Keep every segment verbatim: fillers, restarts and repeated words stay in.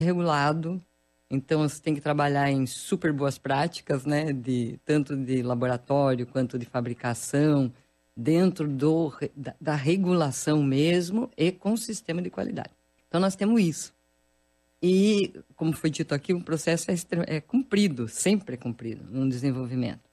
regulado. Então, você tem que trabalhar em super boas práticas, né? De, tanto de laboratório quanto de fabricação, dentro do, da, da regulação mesmo e com sistema de qualidade. Então, nós temos isso. E, como foi dito aqui, o processo é, extrem, é cumprido, sempre é cumprido no desenvolvimento.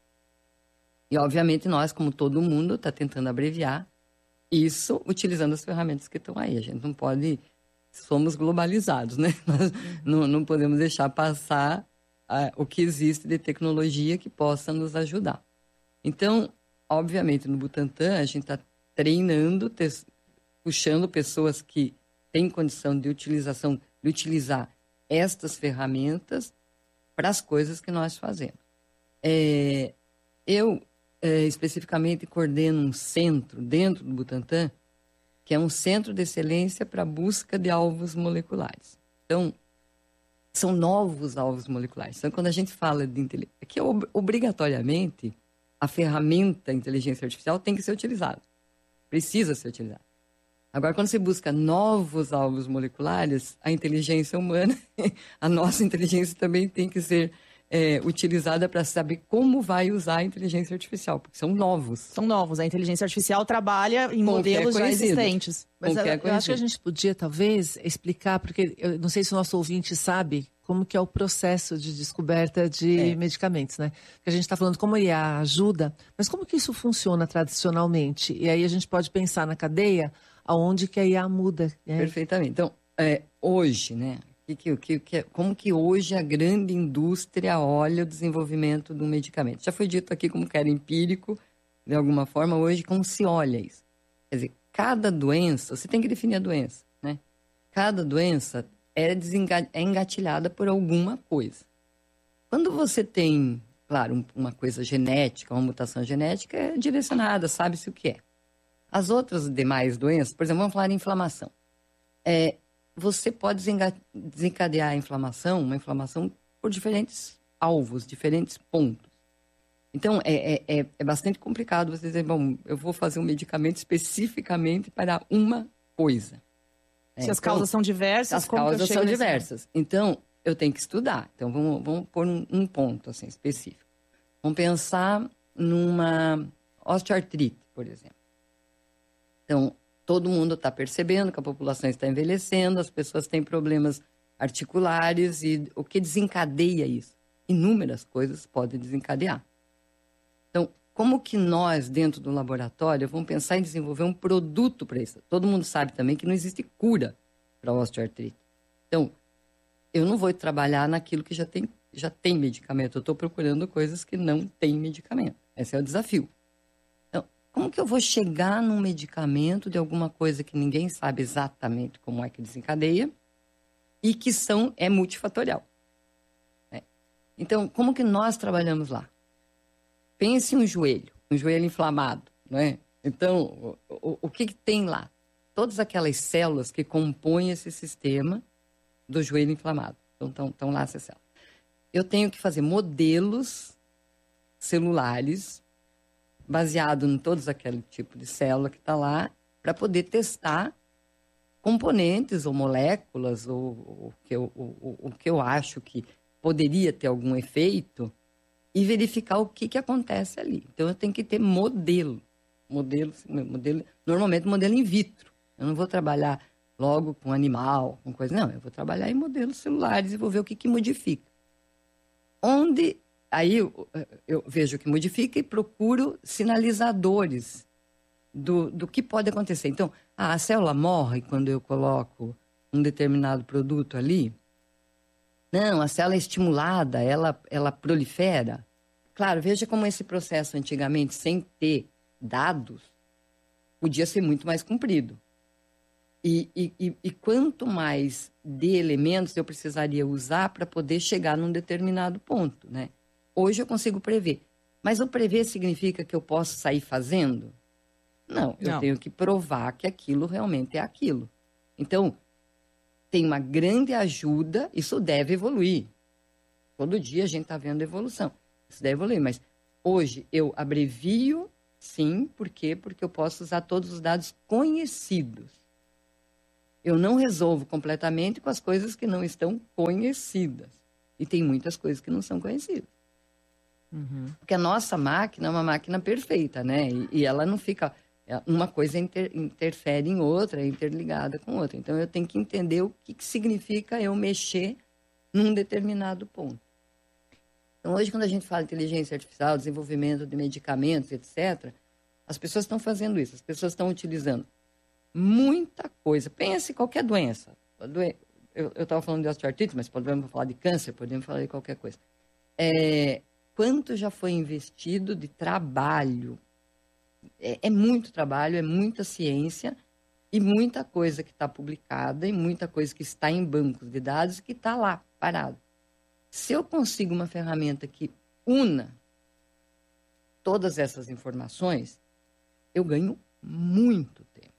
E, obviamente, nós, como todo mundo, está tentando abreviar isso utilizando as ferramentas que estão aí. A gente não pode... Somos globalizados, né? Nós não, não podemos deixar passar uh, o que existe de tecnologia que possa nos ajudar. Então, obviamente, no Butantan, a gente está treinando, te, puxando pessoas que têm condição de utilização, de utilizar estas ferramentas para as coisas que nós fazemos. É, eu, é, especificamente, coordeno um centro dentro do Butantan, que é um centro de excelência para a busca de alvos moleculares. Então, são novos alvos moleculares. Então, quando a gente fala de inteligência... É que, obrigatoriamente, a ferramenta inteligência artificial tem que ser utilizada. Precisa ser utilizada. Agora, quando você busca novos alvos moleculares, a inteligência humana, a nossa inteligência também tem que ser é, utilizada para saber como vai usar a inteligência artificial, porque são novos. São novos. A inteligência artificial trabalha em modelos já existentes. Mas eu, eu acho que a gente podia, talvez, explicar, porque eu não sei se o nosso ouvinte sabe como que é o processo de descoberta de é. medicamentos, né? Que a gente está falando como a I A ajuda, mas como que isso funciona tradicionalmente? E aí a gente pode pensar na cadeia aonde que a I A muda. Né? Perfeitamente. Então, é, hoje, né? Que, que, que, como que hoje a grande indústria olha o desenvolvimento do medicamento. Já foi dito aqui como que era empírico, de alguma forma, hoje como se olha isso. Quer dizer, cada doença, você tem que definir a doença, né? Cada doença é, é engatilhada por alguma coisa. Quando você tem, claro, um, uma coisa genética, uma mutação genética, é direcionada, sabe-se o que é. As outras demais doenças, por exemplo, vamos falar de inflamação. É... Você pode desencadear a inflamação, uma inflamação por diferentes alvos, diferentes pontos. Então, é, é, é bastante complicado você dizer, bom, eu vou fazer um medicamento especificamente para uma coisa. Se é, as então, causas são diversas, as como causas que eu chego são nesse diversas. Ponto? Então, eu tenho que estudar. Então, vamos, vamos pôr um, um ponto assim, específico. Vamos pensar numa osteoartrite, por exemplo. Então, todo mundo está percebendo que a população está envelhecendo, as pessoas têm problemas articulares e o que desencadeia isso? Inúmeras coisas podem desencadear. Então, como que nós, dentro do laboratório, vamos pensar em desenvolver um produto para isso? Todo mundo sabe também que não existe cura para a osteoartrite. Então, eu não vou trabalhar naquilo que já tem, já tem medicamento. Eu estou procurando coisas que não têm medicamento. Esse é o desafio. Como que eu vou chegar num medicamento de alguma coisa que ninguém sabe exatamente como é que desencadeia e que são, é multifatorial? Né? Então, como que nós trabalhamos lá? Pense em um joelho, um joelho inflamado, né? Então, o, o, o que, que tem lá? Todas aquelas células que compõem esse sistema do joelho inflamado. Então, estão lá essas células. Eu tenho que fazer modelos celulares baseado em todos aquele tipo de célula que está lá, para poder testar componentes ou moléculas, ou o que, eu, o, o que eu acho que poderia ter algum efeito, e verificar o que, que acontece ali. Então, eu tenho que ter modelo. Modelo, modelo normalmente, modelo in vitro. Eu não vou trabalhar logo com animal, com coisa. Não, eu vou trabalhar em modelos celulares e vou ver o que, que modifica. Onde... Aí eu, eu vejo o que modifica e procuro sinalizadores do, do que pode acontecer. Então, ah, a célula morre quando eu coloco um determinado produto ali? Não, a célula é estimulada, ela, ela prolifera. Claro, veja como esse processo antigamente, sem ter dados, podia ser muito mais comprido. E, e, e quanto mais de elementos eu precisaria usar para poder chegar num determinado ponto, né? Hoje eu consigo prever. Mas o prever significa que eu posso sair fazendo? Não, eu Não. tenho que provar que aquilo realmente é aquilo. Então, tem uma grande ajuda, isso deve evoluir. Todo dia a gente está vendo evolução. Isso deve evoluir, mas hoje eu abrevio, sim, por quê? Porque eu posso usar todos os dados conhecidos. Eu não resolvo completamente com as coisas que não estão conhecidas. E tem muitas coisas que não são conhecidas. Uhum. Porque a nossa máquina é uma máquina perfeita, né? E, e ela não fica... Uma coisa inter, interfere em outra, é interligada com outra. Então, eu tenho que entender o que, que significa eu mexer num determinado ponto. Então, hoje, quando a gente fala de inteligência artificial, desenvolvimento de medicamentos, etcétera, as pessoas estão fazendo isso. As pessoas estão utilizando muita coisa. Pense em qualquer doença. Eu estava falando de osteoartrite, mas podemos falar de câncer, podemos falar de qualquer coisa. É, quanto já foi investido de trabalho? É, é muito trabalho, é muita ciência e muita coisa que está publicada e muita coisa que está em bancos de dados que está lá, parado. Se eu consigo uma ferramenta que una todas essas informações, eu ganho muito tempo.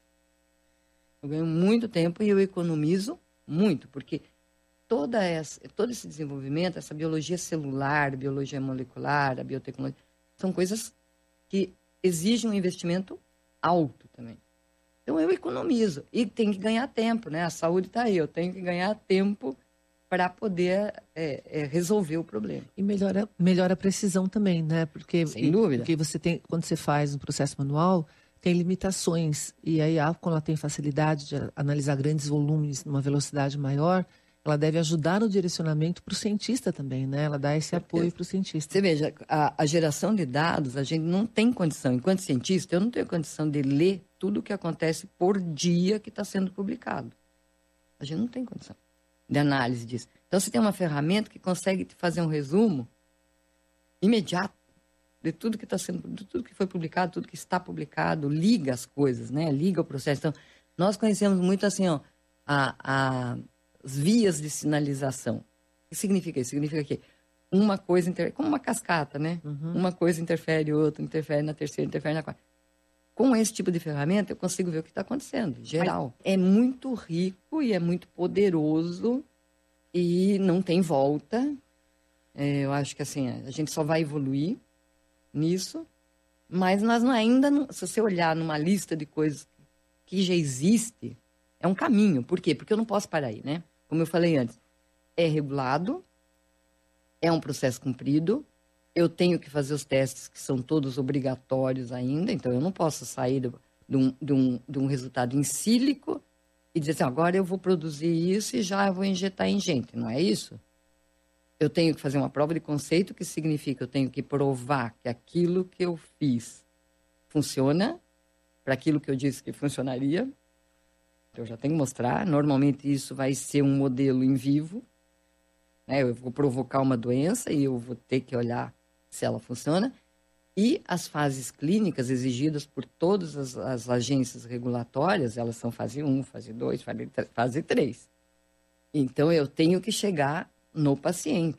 Eu ganho muito tempo e eu economizo muito, porque toda essa, todo esse desenvolvimento, essa biologia celular, biologia molecular, a biotecnologia, são coisas que exigem um investimento alto também. Então, eu economizo. E tem que ganhar tempo, né? A saúde está aí. Eu tenho que ganhar tempo para poder é, é, resolver o problema. E melhora, melhora a precisão também, né? Porque, Sem dúvida. Porque você tem, quando você faz um processo manual, tem limitações. E aí, quando ela tem facilidade de analisar grandes volumes numa velocidade maior, ela deve ajudar no direcionamento para o cientista também, né? Ela dá esse apoio para o cientista. Você veja, a, a geração de dados, a gente não tem condição. Enquanto cientista, eu não tenho condição de ler tudo o que acontece por dia que está sendo publicado. A gente não tem condição de análise disso. Então, você tem uma ferramenta que consegue te fazer um resumo imediato de tudo que está sendo, de tudo que foi publicado, tudo que está publicado, liga as coisas, né? Liga o processo. Então, nós conhecemos muito assim, ó, a, a, as vias de sinalização. O que significa isso? Significa que uma coisa, inter... como uma cascata, né? Uhum. Uma coisa interfere, outra interfere na terceira, interfere na quarta. Com esse tipo de ferramenta, eu consigo ver o que está acontecendo, geral. Mas é muito rico e é muito poderoso e não tem volta. É, eu acho que assim, a gente só vai evoluir nisso, mas nós não, ainda, não, se você olhar numa lista de coisas que já existe, é um caminho. Por quê? Porque eu não posso parar aí, né? Como eu falei antes, é regulado, é um processo cumprido, eu tenho que fazer os testes que são todos obrigatórios ainda, então eu não posso sair de, de, um, de, um, de um resultado em sílico e dizer assim, agora eu vou produzir isso e já vou injetar em gente, não é isso? Eu tenho que fazer uma prova de conceito, que significa eu tenho que provar que aquilo que eu fiz funciona, para aquilo que eu disse que funcionaria. Eu já tenho que mostrar. Normalmente isso vai ser um modelo em vivo, né? Eu vou provocar uma doença e eu vou ter que olhar se ela funciona. E as fases clínicas exigidas por todas as, as agências regulatórias, elas são fase um, fase dois, fase três. Então, eu tenho que chegar no paciente.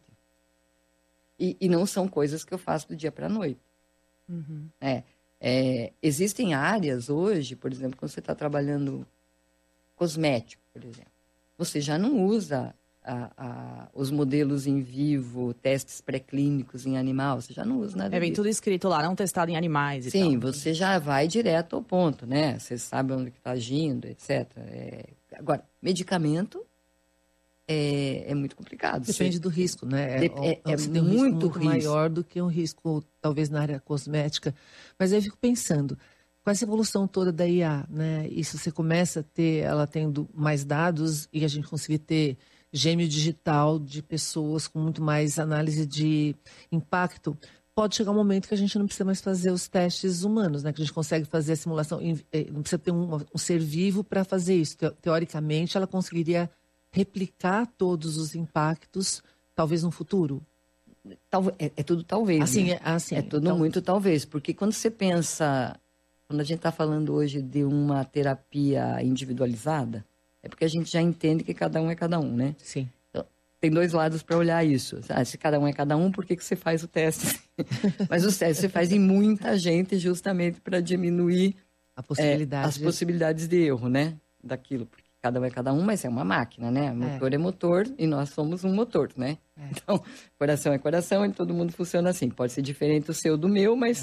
E, e não são coisas que eu faço do dia para a noite. Uhum. É, é, existem áreas hoje, por exemplo, quando você está trabalhando cosmético, por exemplo, você já não usa a, a, os modelos em vivo, testes pré-clínicos em animal, você já não usa nada É bem disso. tudo escrito lá, não testado em animais e Sim, tal. você já vai direto ao ponto, né? Você sabe onde está agindo, etcétera. É... Agora, medicamento é, é muito complicado. Depende você... do risco, né? É, é, é um muito, risco muito maior do que um risco, talvez, na área cosmética. Mas aí eu fico pensando, com essa evolução toda da I A, né? E se você começa a ter, ela tendo mais dados e a gente conseguir ter gêmeo digital de pessoas com muito mais análise de impacto, pode chegar um momento que a gente não precisa mais fazer os testes humanos, né? Que a gente consegue fazer a simulação, não precisa ter um, um ser vivo para fazer isso. Teoricamente, ela conseguiria replicar todos os impactos, talvez no futuro. Tal, é, é tudo talvez, assim, né? é, assim, é tudo então... muito talvez, porque quando você pensa, quando a gente está falando hoje de uma terapia individualizada, é porque a gente já entende que cada um é cada um, né? Sim. Então, tem dois lados para olhar isso. Ah, se cada um é cada um, por que, que você faz o teste? Mas o teste você faz em muita gente justamente para diminuir a possibilidade. É, as possibilidades de erro, né? Daquilo, porque cada um é cada um, mas é uma máquina, né? Motor é, é motor e nós somos um motor, né? É. Então, coração é coração e todo mundo funciona assim. Pode ser diferente o seu do meu, mas... É.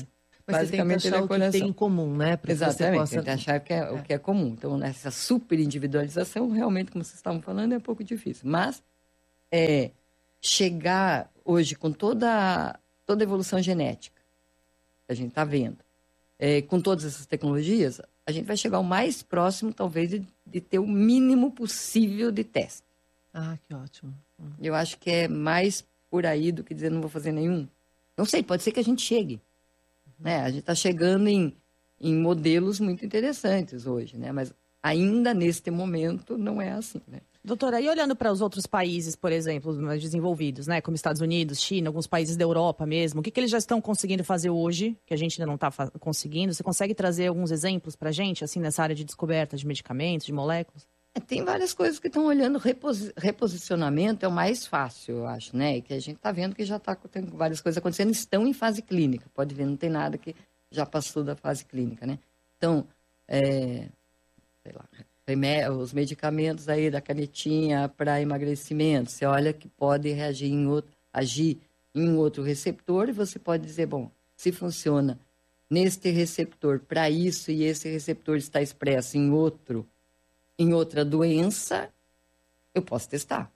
Mas basicamente você tem que achar ele é o coração. que tem em comum, né? Para Exatamente, você possa... achar que é, é o que é comum. Então, essa super individualização, realmente, como vocês estavam falando, é um pouco difícil. Mas é, chegar hoje com toda, toda a evolução genética que a gente está vendo, é, com todas essas tecnologias, a gente vai chegar o mais próximo, talvez, de, de ter o mínimo possível de teste. Ah, que ótimo. Eu acho que é mais por aí do que dizer não vou fazer nenhum. Não sei, pode ser que a gente chegue. Né? A gente está chegando em, em modelos muito interessantes hoje, né? Mas ainda neste momento não é assim, né? Doutora, e olhando para os outros países, por exemplo, mais desenvolvidos, né, como Estados Unidos, China, alguns países da Europa mesmo, o que, que eles já estão conseguindo fazer hoje, que a gente ainda não está conseguindo? Você consegue trazer alguns exemplos para a gente, assim, nessa área de descoberta de medicamentos, de moléculas? É, tem várias coisas que estão olhando. Reposi reposicionamento é o mais fácil, eu acho, né? E que a gente está vendo que já está tendo várias coisas acontecendo, estão em fase clínica. Pode ver, não tem nada que já passou da fase clínica, né? Então, é, sei lá, os medicamentos aí da canetinha para emagrecimento, você olha que pode reagir em outro, agir em outro receptor e você pode dizer, bom, se funciona neste receptor para isso e esse receptor está expresso em outro, em outra doença, eu posso testar.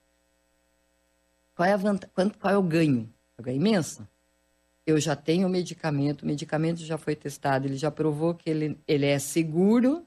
Qual é a vantagem? Qual é o ganho? O ganho é imenso. Eu já tenho o medicamento, o medicamento já foi testado, ele já provou que ele, ele é seguro.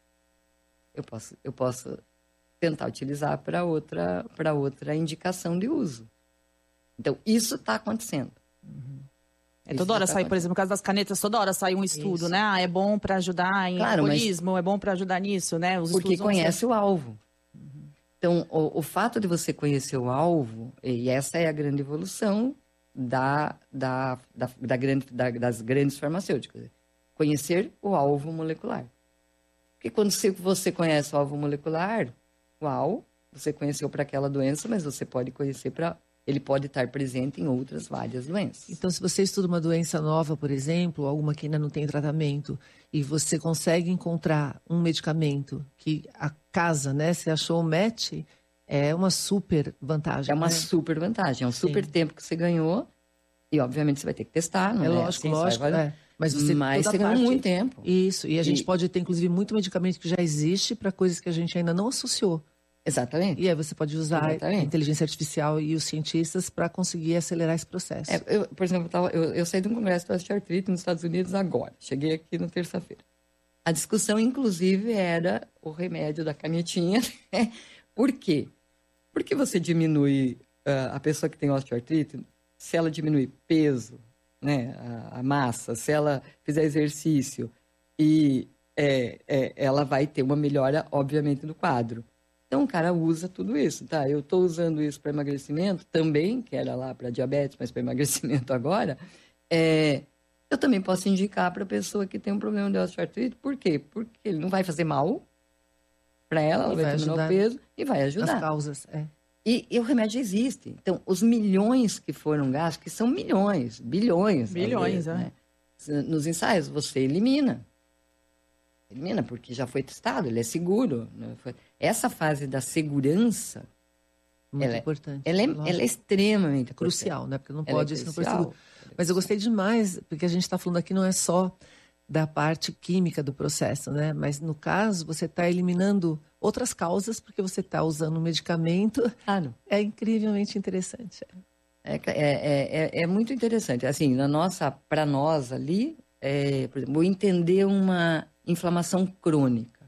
Eu posso, eu posso tentar utilizar para outra, para outra indicação de uso. Então, isso está acontecendo. Uhum. É toda hora tá sai, por exemplo, no caso das canetas, toda hora sai um estudo, isso. né? Ah, é bom para ajudar em claro, alcoolismo, mas... é bom para ajudar nisso, né? Os porque conhece ser... o alvo. Uhum. Então, o, o fato de você conhecer o alvo, e essa é a grande evolução da, da, da, da grande, da, das grandes farmacêuticas. Conhecer o alvo molecular. Porque quando você conhece o alvo molecular, uau, você conheceu para aquela doença, mas você pode conhecer para... Ele pode estar presente em outras várias doenças. Então, se você estuda uma doença nova, por exemplo, alguma que ainda não tem tratamento, e você consegue encontrar um medicamento que a casa, né, você achou o match, é uma super vantagem. É uma né? super vantagem, é um Sim. super tempo que você ganhou, e obviamente você vai ter que testar, não é? É lógico, assim, lógico, vai... é. Mas você, Mas você parte... ganhou muito tempo. Isso, e a gente e... pode ter, inclusive, muito medicamento que já existe para coisas que a gente ainda não associou. Exatamente. E aí você pode usar Exatamente. a inteligência artificial e os cientistas para conseguir acelerar esse processo. É, eu, por exemplo, eu, tava, eu, eu saí de um congresso de osteoartrite nos Estados Unidos agora. Cheguei aqui na terça-feira. A discussão, inclusive, era o remédio da canetinha. Né? Por quê? Porque você diminui uh, a pessoa que tem osteoartrite, se ela diminui peso, né, a, a massa, se ela fizer exercício, e é, é, ela vai ter uma melhora, obviamente, do quadro. Então, o cara usa tudo isso, tá? Eu estou usando isso para emagrecimento também, que era lá para diabetes, mas para emagrecimento agora. É, eu também posso indicar para a pessoa que tem um problema de osteoartrite. Por quê? Porque ele não vai fazer mal para ela, ela vai, vai diminuir o peso e vai ajudar. As causas, é. E, e o remédio existe. Então, os milhões que foram gastos, que são milhões, bilhões. Bilhões, é. Né? Nos ensaios, você elimina. Elimina, porque já foi testado, ele é seguro. Né? Essa fase da segurança... Muito ela importante. É, ela, é, ela é extremamente crucial, né? Porque não ela pode é isso não crucial, for seguro. Mas eu gostei demais, porque a gente está falando aqui não é só da parte química do processo, né? Mas no caso, você está eliminando outras causas, porque você está usando um medicamento. Claro. É incrivelmente interessante. É, é, é, é muito interessante. Assim, na nossa, para nós ali, é, por exemplo, entender uma inflamação crônica.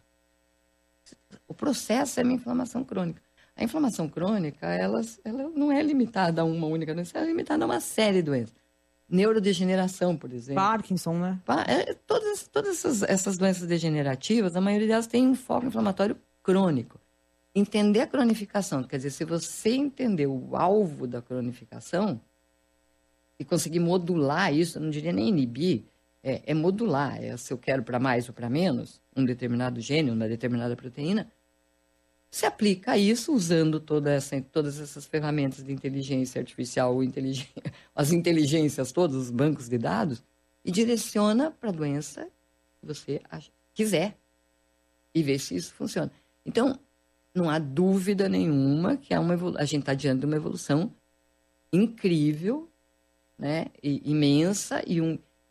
O processo é uma inflamação crônica. A inflamação crônica, ela, ela não é limitada a uma única doença, ela é limitada a uma série de doenças. Neurodegeneração, por exemplo. Parkinson, né? É, todas todas essas, essas doenças degenerativas, a maioria delas tem um foco inflamatório crônico. Entender a cronificação, quer dizer, se você entender o alvo da cronificação e conseguir modular isso, eu não diria nem inibir, é, é modular. É se eu quero para mais ou para menos, um determinado gene, uma determinada proteína, se aplica a isso usando toda essa, todas essas ferramentas de inteligência artificial, inteligência, as inteligências todas, os bancos de dados, e direciona para a doença que você quiser e ver se isso funciona. Então, não há dúvida nenhuma que há uma evolu- a gente está diante de uma evolução incrível, né, e, imensa, e um,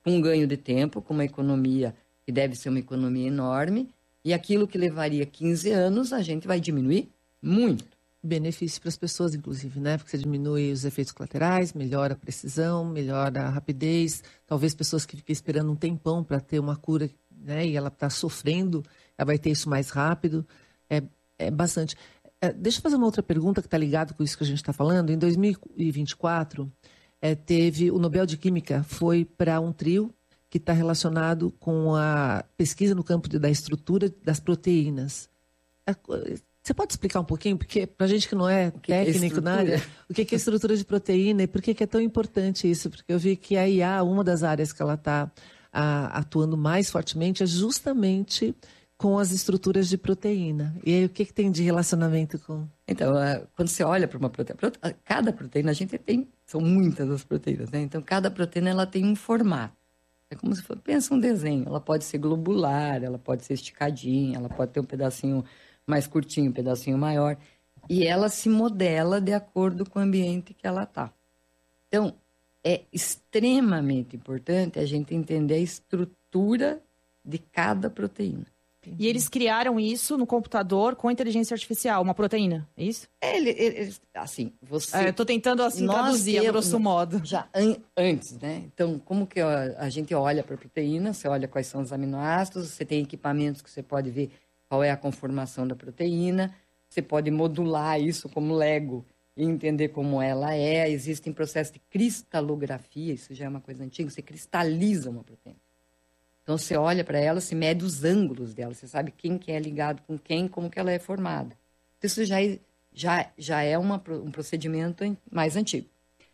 com um ganho de tempo, com uma economia que deve ser uma economia enorme, e aquilo que levaria quinze anos, a gente vai diminuir muito. Benefício para as pessoas, inclusive, né? Porque você diminui os efeitos colaterais, melhora a precisão, melhora a rapidez. Talvez pessoas que ficam esperando um tempão para ter uma cura, né? E ela está sofrendo, ela vai ter isso mais rápido. É, é bastante. É, deixa eu fazer uma outra pergunta que está ligada com isso que a gente está falando. Em dois mil e vinte e quatro, é, teve o Nobel de Química, foi para um trio que está relacionado com a pesquisa no campo de, da estrutura das proteínas. É, Você pode explicar um pouquinho, porque para a gente que não é que técnico que é na área, o que é estrutura de proteína e por que é tão importante isso? Porque eu vi que a I A, uma das áreas que ela está atuando mais fortemente é justamente com as estruturas de proteína. E aí, o que, que tem de relacionamento com... Então, quando você olha para uma proteína, cada proteína, a gente tem, são muitas as proteínas, né? Então, cada proteína, ela tem um formato. É como se fosse, pensa um desenho, ela pode ser globular, ela pode ser esticadinha, ela pode ter um pedacinho mais curtinho, um pedacinho maior, e ela se modela de acordo com o ambiente que ela está. Então, é extremamente importante a gente entender a estrutura de cada proteína. E eles criaram isso no computador com inteligência artificial, uma proteína, é isso? É, ele, ele, assim, você... É, eu tô tentando, assim, traduzir, a grosso modo. Já an, antes, né? Então, como que a, a gente olha para a proteína? Você olha quais são os aminoácidos, você tem equipamentos que você pode ver qual é a conformação da proteína, você pode modular isso como Lego e entender como ela é. Existem processos de cristalografia, isso já é uma coisa antiga, você cristaliza uma proteína. Então, você olha para ela, você mede os ângulos dela, você sabe quem que é ligado com quem, como que ela é formada. Isso já, já, já é uma, um procedimento mais antigo.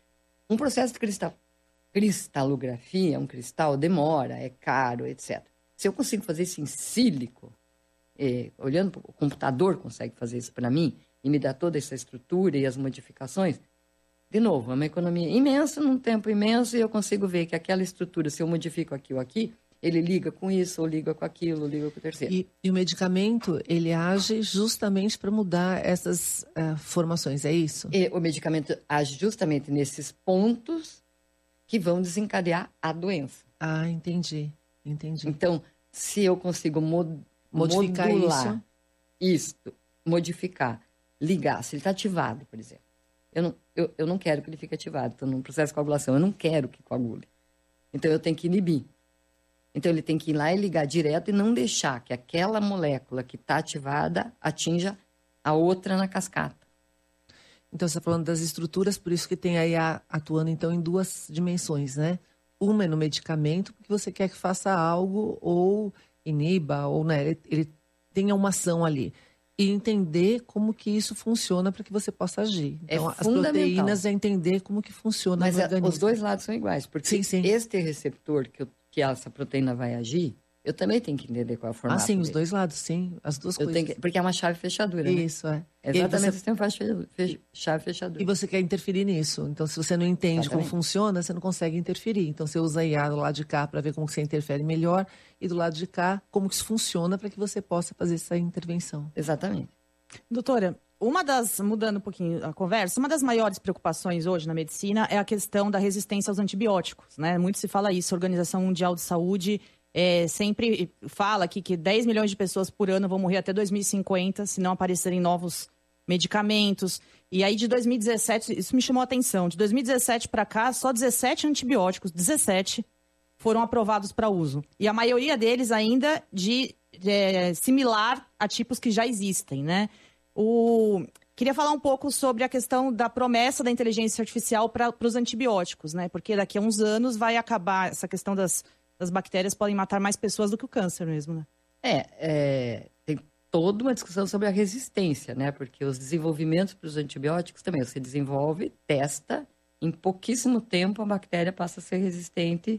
Um processo de cristal, cristalografia, um cristal demora, é caro, etcétera. Se eu consigo fazer isso em sílico, É, olhando para o computador consegue fazer isso para mim e me dá toda essa estrutura e as modificações, de novo, é uma economia imensa, num tempo imenso, e eu consigo ver que aquela estrutura, se eu modifico aqui ou aqui, ele liga com isso, ou liga com aquilo, ou liga com o terceiro. E, e o medicamento, ele age justamente para mudar essas uh, formações, é isso? E o medicamento age justamente nesses pontos que vão desencadear a doença. Ah, entendi, entendi. Então, se eu consigo mod modificar modular isso, isso, modificar, ligar, se ele está ativado, por exemplo. Eu não, eu, eu não quero que ele fique ativado, estou num processo de coagulação, eu não quero que coagule. Então, eu tenho que inibir. Então, ele tem que ir lá e ligar direto e não deixar que aquela molécula que está ativada atinja a outra na cascata. Então, você está falando das estruturas, por isso que tem a I A atuando, então, em duas dimensões, né? Uma é no medicamento, porque você quer que faça algo ou iniba, ou né, ele, ele tenha uma ação ali. E entender como que isso funciona para que você possa agir. Então, é as proteínas é entender como que funciona Mas no a, organismo. os dois lados são iguais, porque sim, sim. este receptor que, eu, que essa proteína vai agir, eu também tenho que entender qual é o formato Ah, sim, dele. Os dois lados, sim. As duas eu coisas. Que, porque é uma chave fechadura, Isso, né? é. Exatamente, você... você tem uma fechadura, chave fechadura. E você quer interferir nisso. Então, se você não entende Exatamente. Como funciona, você não consegue interferir. Então, você usa a I A do lado de cá para ver como que você interfere melhor e do lado de cá, como que isso funciona para que você possa fazer essa intervenção. Exatamente. Doutora, uma das, mudando um pouquinho a conversa, uma das maiores preocupações hoje na medicina é a questão da resistência aos antibióticos, né? Muito se fala isso, a Organização Mundial de Saúde é, sempre fala aqui que dez milhões de pessoas por ano vão morrer até dois mil e cinquenta se não aparecerem novos medicamentos. E aí de dois mil e dezessete, isso me chamou a atenção, de dois mil e dezessete para cá, só dezessete antibióticos, dezessete, foram aprovados para uso. E a maioria deles ainda de, de similar a tipos que já existem, né? O... Queria falar um pouco sobre a questão da promessa da inteligência artificial para os antibióticos, né? Porque daqui a uns anos vai acabar essa questão das, das bactérias podem matar mais pessoas do que o câncer mesmo, né? É, é tem toda uma discussão sobre a resistência, né? Porque os desenvolvimentos para os antibióticos também, você desenvolve, testa, em pouquíssimo tempo a bactéria passa a ser resistente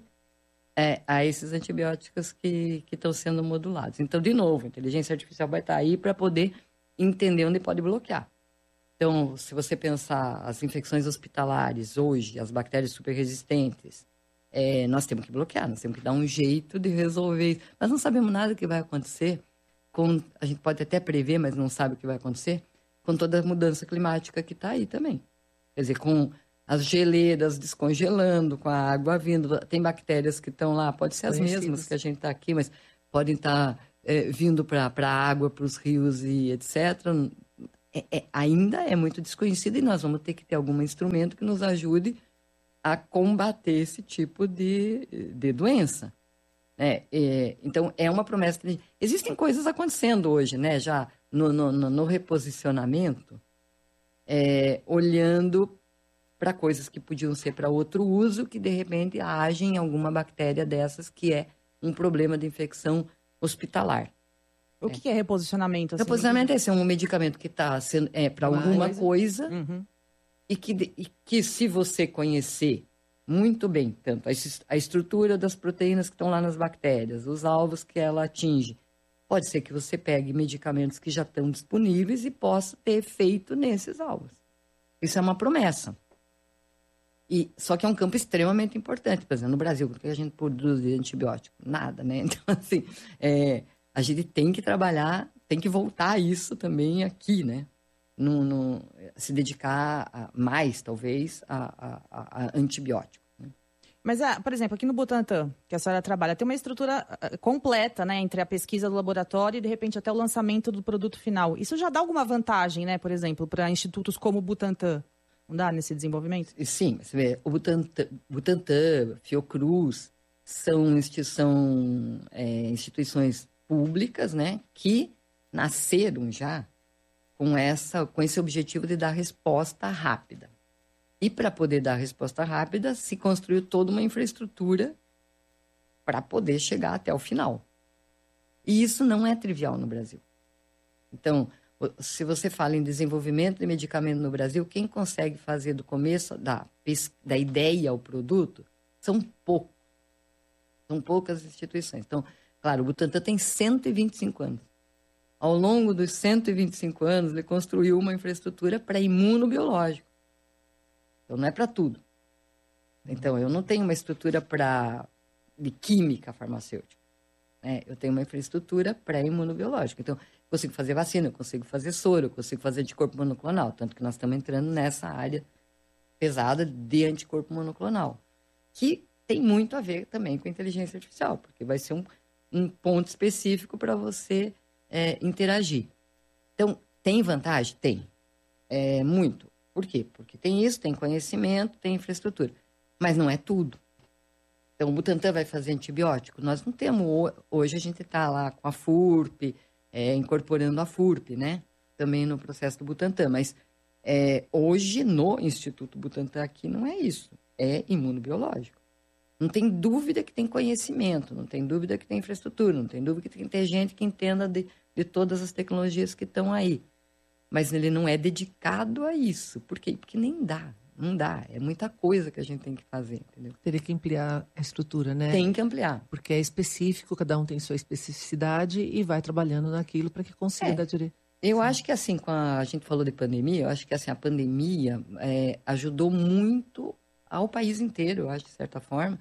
é, a esses antibióticos que estão sendo modulados. Então, de novo, a inteligência artificial vai estar aí para poder entender onde pode bloquear. Então, se você pensar as infecções hospitalares hoje, as bactérias super resistentes, é, nós temos que bloquear, nós temos que dar um jeito de resolver isso. Nós não sabemos nada que vai acontecer, com, a gente pode até prever, mas não sabe o que vai acontecer, com toda a mudança climática que está aí também. Quer dizer, com as geleiras descongelando com a água vindo. Tem bactérias que estão lá, pode ser as mesmas que a gente está aqui, mas podem estar tá, é, vindo para a água, para os rios e etcétera. É, é, ainda é muito desconhecido e nós vamos ter que ter algum instrumento que nos ajude a combater esse tipo de, de doença. É, é, então, é uma promessa. De... Existem coisas acontecendo hoje, né? Já no, no, no reposicionamento, é, olhando para coisas que podiam ser para outro uso, que de repente agem em alguma bactéria dessas, que é um problema de infecção hospitalar. O que é, que é reposicionamento? Assim? Reposicionamento é esse, é um medicamento que está sendo é, para alguma coisa, uhum. e, que, e que, se você conhecer muito bem, tanto a, a estrutura das proteínas que estão lá nas bactérias, os alvos que ela atinge, pode ser que você pegue medicamentos que já estão disponíveis e possa ter efeito nesses alvos. Isso é uma promessa. E, só que é um campo extremamente importante. Por exemplo, no Brasil, porque a gente produz de antibiótico? Nada, né? Então, assim, é, a gente tem que trabalhar, tem que voltar a isso também aqui, né? No, no, se dedicar a, mais, talvez, a, a, a antibiótico. Né? Mas, ah, por exemplo, aqui no Butantan, que a senhora trabalha, tem uma estrutura completa, né? Entre a pesquisa do laboratório e, de repente, até o lançamento do produto final. Isso já dá alguma vantagem, né? Por exemplo, para institutos como o Butantan? Não dá nesse desenvolvimento? Sim, você vê, o Butantan, Butantan Fiocruz, são, são é, instituições públicas, né, que nasceram já com, essa, com esse objetivo de dar resposta rápida. E para poder dar resposta rápida, se construiu toda uma infraestrutura para poder chegar até o final. E isso não é trivial no Brasil. Então, se você fala em desenvolvimento de medicamento no Brasil, quem consegue fazer do começo da, da ideia ao produto são poucos. São poucas instituições. Então, claro, o Butantan tem cento e vinte e cinco anos. Ao longo dos cento e vinte e cinco anos, ele construiu uma infraestrutura para imunobiológico. Então, não é para tudo. Então, eu não tenho uma estrutura pra, de química farmacêutica. Né? Eu tenho uma infraestrutura pré-imunobiológica. Então, eu consigo fazer vacina, eu consigo fazer soro, eu consigo fazer anticorpo monoclonal. Tanto que nós estamos entrando nessa área pesada de anticorpo monoclonal. Que tem muito a ver também com a inteligência artificial, porque vai ser um, um ponto específico para você é, interagir. Então, tem vantagem? Tem. É, muito. Por quê? Porque tem isso, tem conhecimento, tem infraestrutura. Mas não é tudo. Então, o Butantan vai fazer antibiótico? Nós não temos... Hoje a gente está lá com a FURP, é, incorporando a FURP, né? Também no processo do Butantan. Mas é, hoje, no Instituto Butantan aqui, não é isso. É imunobiológico. Não tem dúvida que tem conhecimento, não tem dúvida que tem infraestrutura, não tem dúvida que tem que ter gente que entenda de, de todas as tecnologias que estão aí. Mas ele não é dedicado a isso. Por quê? Porque nem dá. Não dá. É muita coisa que a gente tem que fazer, entendeu? Teria que ampliar a estrutura, né? Tem que ampliar. Porque é específico, cada um tem sua especificidade e vai trabalhando naquilo para que consiga é. dar direito. Eu Sim. acho que assim, quando a gente falou de pandemia, eu acho que assim, a pandemia é, ajudou muito ao país inteiro, eu acho, de certa forma.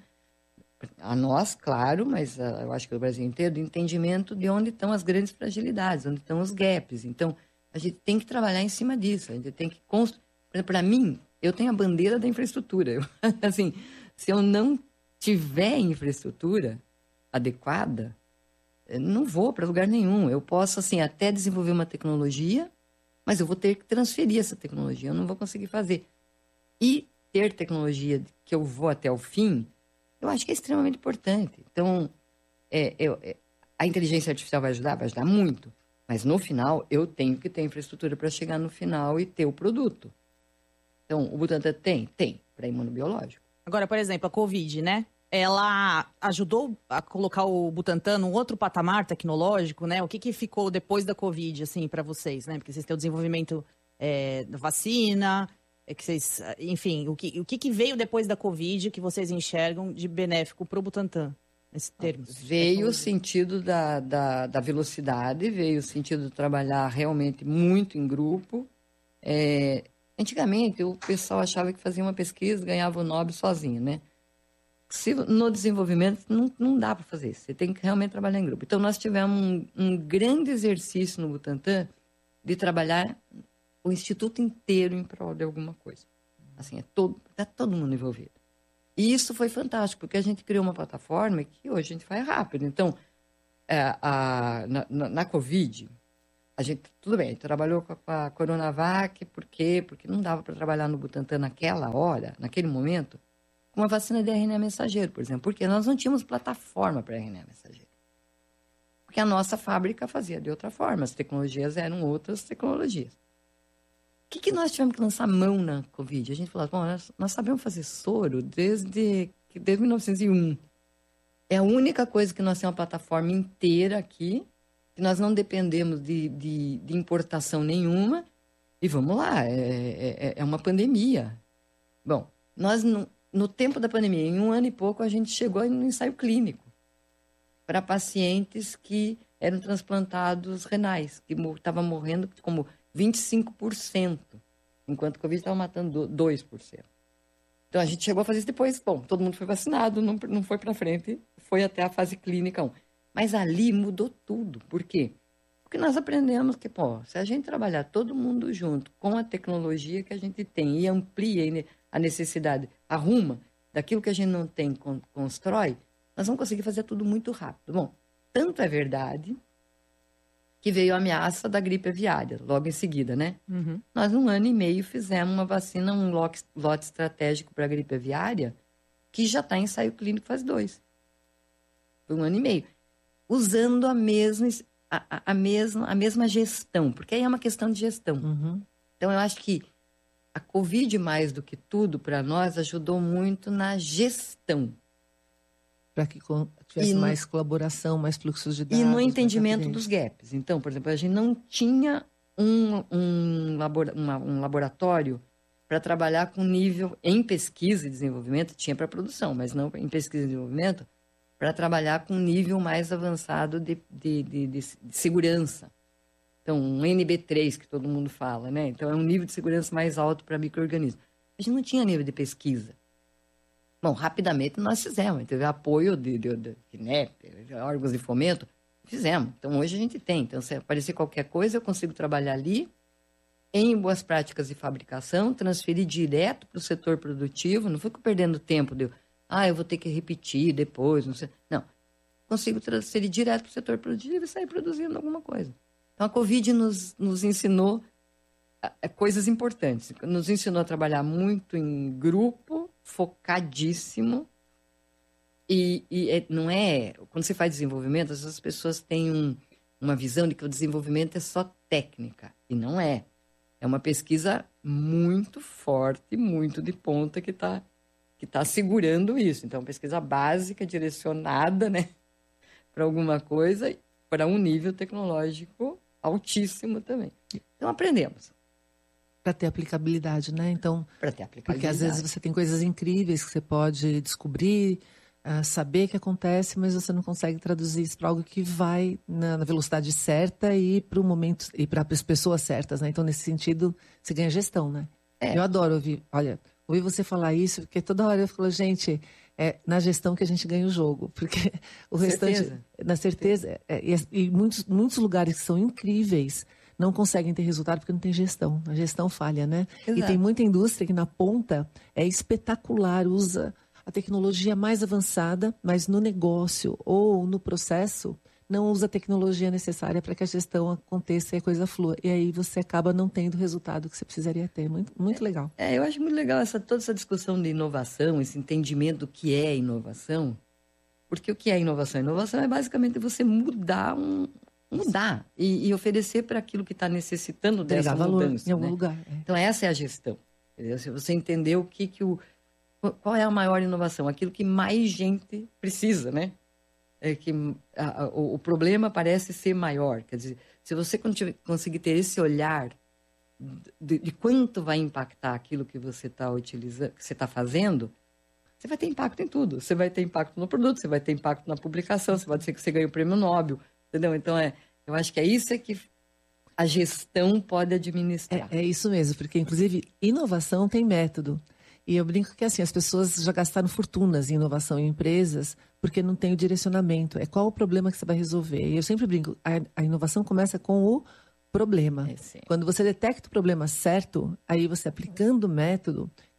A nós, claro, mas uh, eu acho que o Brasil inteiro, do entendimento de onde estão as grandes fragilidades, onde estão os gaps. Então, a gente tem que trabalhar em cima disso, a gente tem que construir. Para mim, eu tenho a bandeira da infraestrutura. Eu, assim, se eu não tiver infraestrutura adequada, eu não vou para lugar nenhum. Eu posso, assim, até desenvolver uma tecnologia, mas eu vou ter que transferir essa tecnologia, eu não vou conseguir fazer. E ter tecnologia que eu vou até o fim, eu acho que é extremamente importante. Então, é, é, a inteligência artificial vai ajudar? Vai ajudar muito. Mas, no final, eu tenho que ter infraestrutura para chegar no final e ter o produto. Então, o Butantan tem? Tem, para imunobiológico. Agora, por exemplo, a Covid, né? Ela ajudou a colocar o Butantan num outro patamar tecnológico, né? O que, que ficou depois da Covid, assim, para vocês, né? Porque vocês têm o desenvolvimento é, da vacina, é que vocês, enfim, o que, o que, que veio depois da Covid que vocês enxergam de benéfico para o Butantan, nesses termos? Veio o sentido da, da, da velocidade, veio o sentido de trabalhar realmente muito em grupo. É, antigamente, o pessoal achava que fazia uma pesquisa, ganhava o Nobel sozinho, né? Se, no desenvolvimento, não, não dá para fazer isso. Você tem que realmente trabalhar em grupo. Então, nós tivemos um, um grande exercício no Butantan de trabalhar o instituto inteiro em prol de alguma coisa. Assim, é todo, tá todo mundo envolvido. E isso foi fantástico, porque a gente criou uma plataforma que hoje a gente faz rápido. Então, é, a, na, na, na Covid, a gente, tudo bem, a gente trabalhou com a, com a Coronavac, por quê? Porque não dava para trabalhar no Butantan naquela hora, naquele momento, com uma vacina de R N A mensageiro, por exemplo, porque nós não tínhamos plataforma para R N A mensageiro. Porque a nossa fábrica fazia de outra forma, as tecnologias eram outras tecnologias. O que, que nós tivemos que lançar mão na Covid? A gente falou, bom, nós, nós sabemos fazer soro desde, desde mil novecentos e um. É a única coisa que nós temos uma plataforma inteira aqui, que nós não dependemos de, de, de importação nenhuma. E vamos lá, é, é, é uma pandemia. Bom, nós no, no tempo da pandemia, em um ano e pouco, a gente chegou no ensaio clínico para pacientes que eram transplantados renais, que estavam morrendo como vinte e cinco por cento, enquanto o Covid estava matando dois por cento. Então, a gente chegou a fazer isso depois. Bom, todo mundo foi vacinado, não, não foi para frente, foi até a fase clínica um. Mas ali mudou tudo. Por quê? Porque nós aprendemos que, pô, se a gente trabalhar todo mundo junto com a tecnologia que a gente tem e amplia a necessidade, arruma daquilo que a gente não tem, constrói, nós vamos conseguir fazer tudo muito rápido. Bom, tanto é verdade que veio a ameaça da gripe aviária, logo em seguida, né? Uhum. Nós, num ano e meio, fizemos uma vacina, um lote, lote estratégico para a gripe aviária, que já está em ensaio clínico fase dois. Foi um ano e meio. Usando a mesma, a, a, mesma, a mesma gestão, porque aí é uma questão de gestão. Uhum. Então, eu acho que a Covid, mais do que tudo, para nós, ajudou muito na gestão. Para que tivesse e mais no, colaboração, mais fluxos de dados. E no entendimento dos gaps. Então, por exemplo, a gente não tinha um, um, labora, uma, um laboratório para trabalhar com nível em pesquisa e desenvolvimento, tinha para produção, mas não em pesquisa e desenvolvimento, para trabalhar com um nível mais avançado de, de, de, de, de segurança. Então, um N B três, que todo mundo fala, né? Então, é um nível de segurança mais alto para micro-organismos. A gente não tinha nível de pesquisa. Bom, rapidamente nós fizemos, teve apoio de, de, de, de F N E P, órgãos de fomento, fizemos. Então, hoje a gente tem. Então, se aparecer qualquer coisa, eu consigo trabalhar ali, em boas práticas de fabricação, transferir direto para o setor produtivo, não fico perdendo tempo de, ah, eu vou ter que repetir depois, não sei. Não, consigo transferir direto para o setor produtivo e sair produzindo alguma coisa. Então, a Covid nos, nos ensinou a, a coisas importantes. Nos ensinou a trabalhar muito em grupo, focadíssimo, e, e é, não é... Quando você faz desenvolvimento, as pessoas têm um, uma visão de que o desenvolvimento é só técnica, e não é. É uma pesquisa muito forte, muito de ponta, que está que tá segurando isso. Então, pesquisa básica, direcionada, né, para alguma coisa, para um nível tecnológico altíssimo também. Então, aprendemos. Para ter aplicabilidade, né? Então, para ter aplicabilidade. Porque às vezes você tem coisas incríveis que você pode descobrir, uh, saber que acontece, mas você não consegue traduzir isso para algo que vai na, na velocidade certa e para o momento e para as pessoas certas, né? Então, nesse sentido, você ganha gestão, né? É. Eu adoro ouvir, olha, ouvir você falar isso, porque toda hora eu falo, gente, é na gestão que a gente ganha o jogo, porque o restante, certeza. na certeza, é, e, e muitos, muitos lugares que são incríveis não conseguem ter resultado porque não tem gestão. A gestão falha, né? Exato. E tem muita indústria que na ponta é espetacular, usa a tecnologia mais avançada, mas no negócio ou no processo não usa a tecnologia necessária para que a gestão aconteça e a coisa flua. E aí você acaba não tendo o resultado que você precisaria ter. Muito, muito é, legal. É, eu acho muito legal essa, toda essa discussão de inovação, esse entendimento do que é inovação. Porque o que é inovação? Inovação é basicamente você mudar um... mudar e, e oferecer para aquilo que está necessitando dessa Pegar valor mudança, em algum né? lugar. É. Então, essa é a gestão. Entendeu? Se você entender o que, que o... Qual é a maior inovação? Aquilo que mais gente precisa, né? É que a, a, o, o problema parece ser maior. Quer dizer, se você conseguir ter esse olhar de, de quanto vai impactar aquilo que você está utilizando, que você está fazendo, você vai ter impacto em tudo. Você vai ter impacto no produto, você vai ter impacto na publicação, você pode ser que você ganhe o prêmio Nobel. Entendeu? Então, é, eu acho que é isso é que a gestão pode administrar. É, é isso mesmo, porque, inclusive, inovação tem método. E eu brinco que, assim, as pessoas já gastaram fortunas em inovação em empresas porque não tem o direcionamento. É qual o problema que você vai resolver? E eu sempre brinco, a, a inovação começa com o problema. É, Quando você detecta o problema certo, aí você aplicando o método,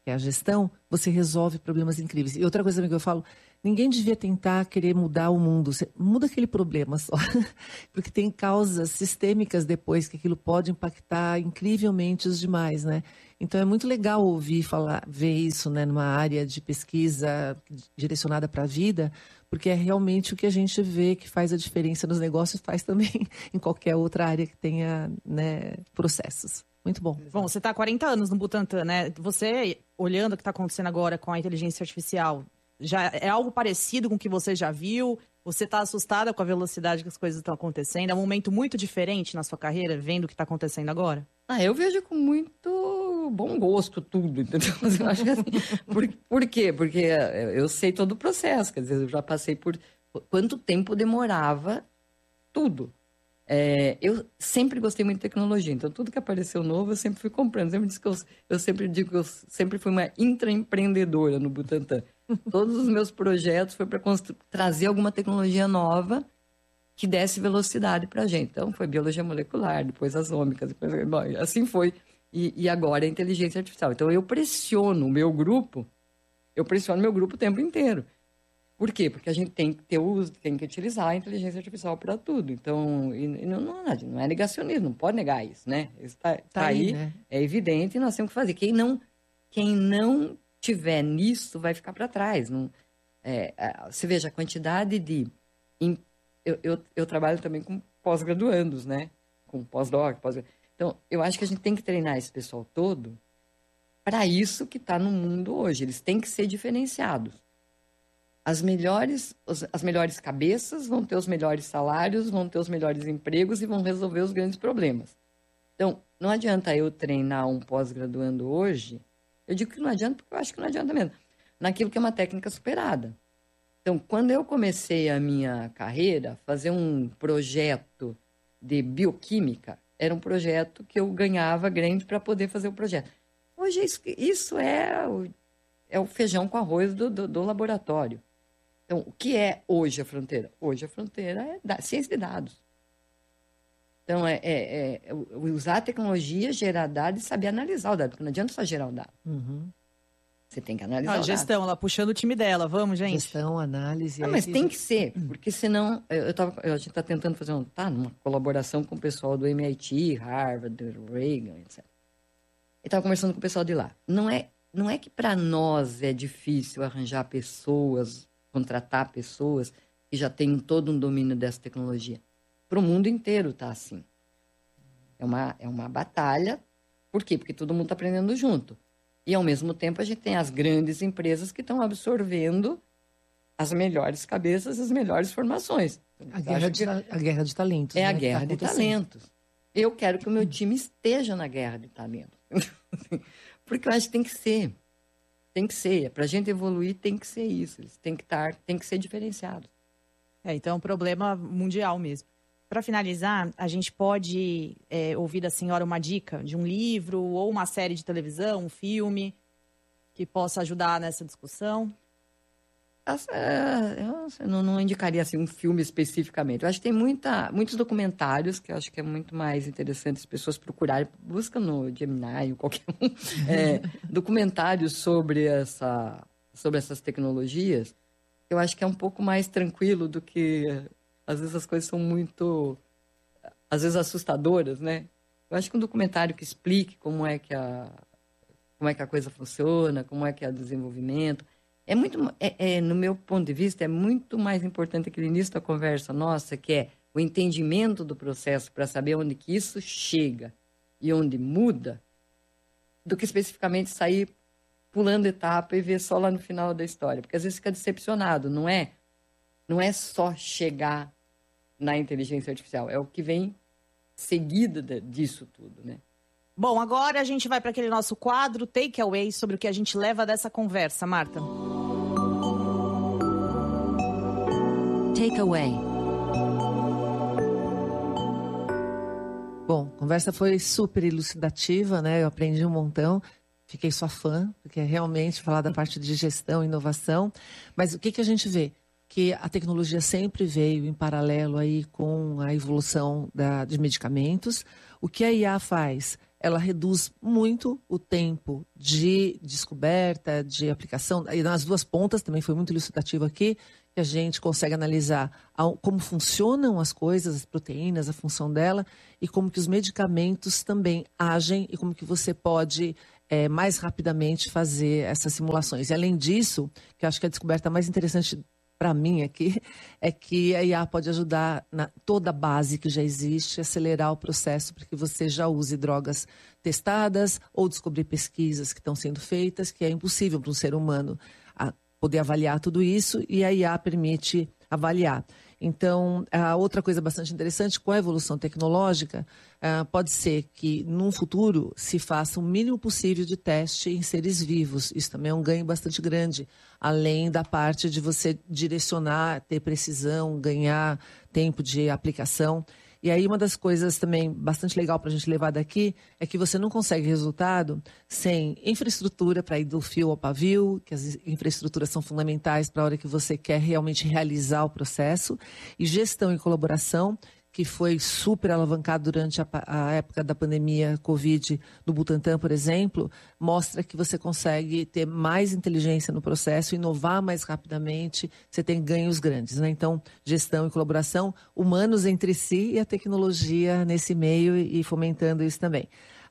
que é a gestão, você resolve problemas incríveis. E outra coisa também que eu falo, ninguém devia tentar querer mudar o mundo. Você muda aquele problema só. Porque tem causas sistêmicas depois que aquilo pode impactar incrivelmente os demais, né? Então é muito legal ouvir falar, ver isso, né, numa área de pesquisa direcionada para a vida, porque é realmente o que a gente vê que faz a diferença nos negócios, faz também em qualquer outra área que tenha, né, processos. Muito bom. Bom, você está há quarenta anos no Butantan, né? Você, olhando o que está acontecendo agora com a inteligência artificial, já é algo parecido com o que você já viu? Você está assustada com a velocidade que as coisas estão acontecendo? É um momento muito diferente na sua carreira, vendo o que está acontecendo agora? Ah, eu vejo com muito bom gosto tudo, entendeu? Eu acho que assim, por, por quê? Porque eu sei todo o processo, quer dizer, eu já passei por quanto tempo demorava tudo. É, eu sempre gostei muito de tecnologia, então tudo que apareceu novo eu sempre fui comprando. Eu sempre, disse que eu, eu sempre digo que eu sempre fui uma intraempreendedora no Butantan. Todos os meus projetos foi para trazer alguma tecnologia nova que desse velocidade para a gente. Então foi biologia molecular, depois as ômicas, depois, bom, assim foi. E, e agora é inteligência artificial. Então eu pressiono o meu grupo, eu pressiono meu grupo o tempo inteiro. Por quê? Porque a gente tem que ter uso, tem que utilizar a inteligência artificial para tudo. Então, e, e não, não, não é negacionismo, não pode negar isso, né? Isso está tá tá aí, aí né? É evidente e nós temos que fazer. Quem não, quem não tiver nisso vai ficar para trás. Não, é, você veja a quantidade de... Em, eu, eu, eu trabalho também com pós-graduandos, né? Com pós-doc, pós Então, eu acho que a gente tem que treinar esse pessoal todo para isso que está no mundo hoje. Eles têm que ser diferenciados. As melhores, as melhores cabeças vão ter os melhores salários, vão ter os melhores empregos e vão resolver os grandes problemas. Então, não adianta eu treinar um pós-graduando hoje. Eu digo que não adianta porque eu acho que não adianta mesmo. Naquilo que é uma técnica superada. Então, quando eu comecei a minha carreira, fazer um projeto de bioquímica, era um projeto que eu ganhava grande para poder fazer o projeto. Hoje, isso, isso é, o, é o feijão com arroz do, do, do laboratório. Então, o que é hoje a fronteira? Hoje a fronteira é da, ciência de dados. Então, é, é, é usar a tecnologia, gerar dados e saber analisar o dado, porque não adianta só gerar o dado. Uhum. Você tem que analisar ah, o dado. Gestão, ela puxando o time dela, vamos, gente. Gestão, análise... Não, mas tem que ser, porque senão... Eu, eu tava, a gente está tentando fazer um, tá, uma colaboração com o pessoal do M I T, Harvard, Reagan, etcétera. Eu estava conversando com o pessoal de lá. Não é, não é que para nós é difícil arranjar pessoas... contratar pessoas que já têm todo um domínio dessa tecnologia. Para o mundo inteiro está assim. É uma, é uma batalha. Por quê? Porque todo mundo está aprendendo junto. E, ao mesmo tempo, a gente tem as grandes empresas que estão absorvendo as melhores cabeças, as melhores formações. A guerra, de, a guerra de talentos. É né, a guerra tá de talentos. Eu quero que o meu time esteja na guerra de talentos. Porque eu acho que tem que ser. Tem que ser. Para a gente evoluir, tem que ser isso. Eles têm que estar, tem que ser diferenciados. É, então é um problema mundial mesmo. Para finalizar, a gente pode é, ouvir da senhora uma dica de um livro ou uma série de televisão, um filme, que possa ajudar nessa discussão? Eu não, não indicaria assim, um filme especificamente. Eu acho que tem muita, muitos documentários que eu acho que é muito mais interessante as pessoas procurarem. Busca no Gemini ou qualquer um. É, documentários sobre, essa, sobre essas tecnologias. Eu acho que é um pouco mais tranquilo do que... Às vezes as coisas são muito... Às vezes assustadoras, né? Eu acho que um documentário que explique como é que a, como é que a coisa funciona, como é que é o desenvolvimento... É muito, é, é, no meu ponto de vista, é muito mais importante aquele início da conversa nossa, que é o entendimento do processo para saber onde que isso chega e onde muda, do que especificamente sair pulando etapa e ver só lá no final da história. Porque às vezes fica decepcionado, não é, não é só chegar na inteligência artificial, é o que vem seguido de, disso tudo, né? Bom, agora a gente vai para aquele nosso quadro Take Away, sobre o que a gente leva dessa conversa, Marta. Take Away. Bom, a conversa foi super elucidativa, né? Eu aprendi um montão. Fiquei sua fã, porque é realmente falar da parte de gestão e inovação. Mas o que, que a gente vê? Que a tecnologia sempre veio em paralelo aí com a evolução da, de medicamentos. O que a I A faz? ela reduz muito o tempo de descoberta, de aplicação. E nas duas pontas, também foi muito ilustrativo aqui, que a gente consegue analisar como funcionam as coisas, as proteínas, a função dela, e como que os medicamentos também agem e como que você pode é, mais rapidamente fazer essas simulações. E além disso, que eu acho que a descoberta mais interessante para mim aqui, é que a I A pode ajudar na toda a base que já existe, acelerar o processo para que você já use drogas testadas ou descobrir pesquisas que estão sendo feitas, que é impossível para um ser humano a poder avaliar tudo isso, e a I A permite avaliar. Então, a outra coisa bastante interessante, com a evolução tecnológica, uh, pode ser que, num futuro, se faça o mínimo possível de teste em seres vivos. Isso também é um ganho bastante grande, além da parte de você direcionar, ter precisão, ganhar tempo de aplicação. E aí, uma das coisas também bastante legal para a gente levar daqui é que você não consegue resultado sem infraestrutura para ir do fio ao pavio, que as infraestruturas são fundamentais para a hora que você quer realmente realizar o processo, e gestão e colaboração, que foi super alavancado durante a, a época da pandemia Covid do Butantan, por exemplo, mostra que você consegue ter mais inteligência no processo, inovar mais rapidamente, você tem ganhos grandes, né? Então, gestão e colaboração, humanos entre si e a tecnologia nesse meio e fomentando isso também.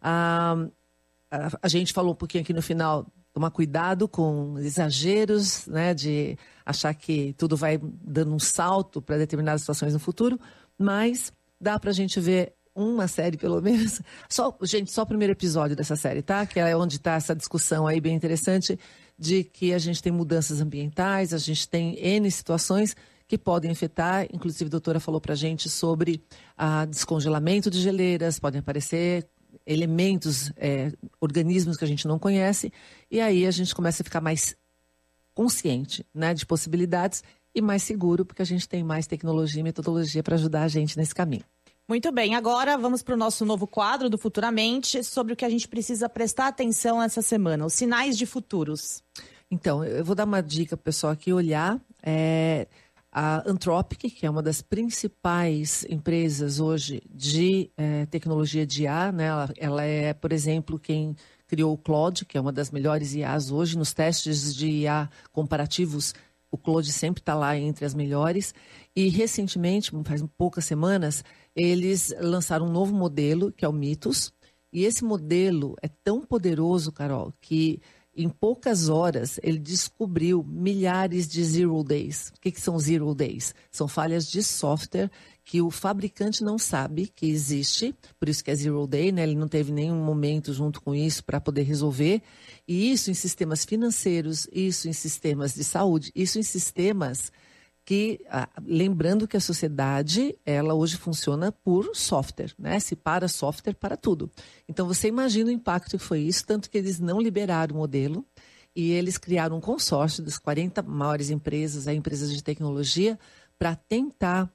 A, a, a gente falou um pouquinho aqui no final, tomar cuidado com exageros, né, de achar que tudo vai dando um salto para determinadas situações no futuro, mas dá pra gente ver uma série, pelo menos. Só, gente, só o primeiro episódio dessa série, tá? Que é onde está essa discussão aí bem interessante de que a gente tem mudanças ambientais, a gente tem N situações que podem afetar. Inclusive, a doutora falou pra gente sobre a descongelamento de geleiras, podem aparecer elementos, é, organismos que a gente não conhece, e aí a gente começa a ficar mais consciente, né, de possibilidades e mais seguro, porque a gente tem mais tecnologia e metodologia para ajudar a gente nesse caminho. Muito bem, agora vamos para o nosso novo quadro do Futuramente, sobre o que a gente precisa prestar atenção essa semana, os sinais de futuros. Então, eu vou dar uma dica para o pessoal aqui olhar. É, a Anthropic, que é uma das principais empresas hoje de é, tecnologia de I A, né? Ela, ela é, por exemplo, quem criou o Claude, que é uma das melhores I As hoje, nos testes de I A comparativos. O Claude sempre está lá entre as melhores. E, recentemente, faz poucas semanas, eles lançaram um novo modelo, que é o Mythos. E esse modelo é tão poderoso, Carol, que em poucas horas ele descobriu milhares de zero days. O que, que são zero days? São falhas de software que o fabricante não sabe que existe, por isso que é zero day, né? Ele não teve nenhum momento junto com isso para poder resolver. E isso em sistemas financeiros, isso em sistemas de saúde, isso em sistemas que, ah, lembrando que a sociedade, ela hoje funciona por software, né? Se para software, para tudo. Então, você imagina o impacto que foi isso, tanto que eles não liberaram o modelo e eles criaram um consórcio das quarenta maiores empresas, aí, empresas de tecnologia, para tentar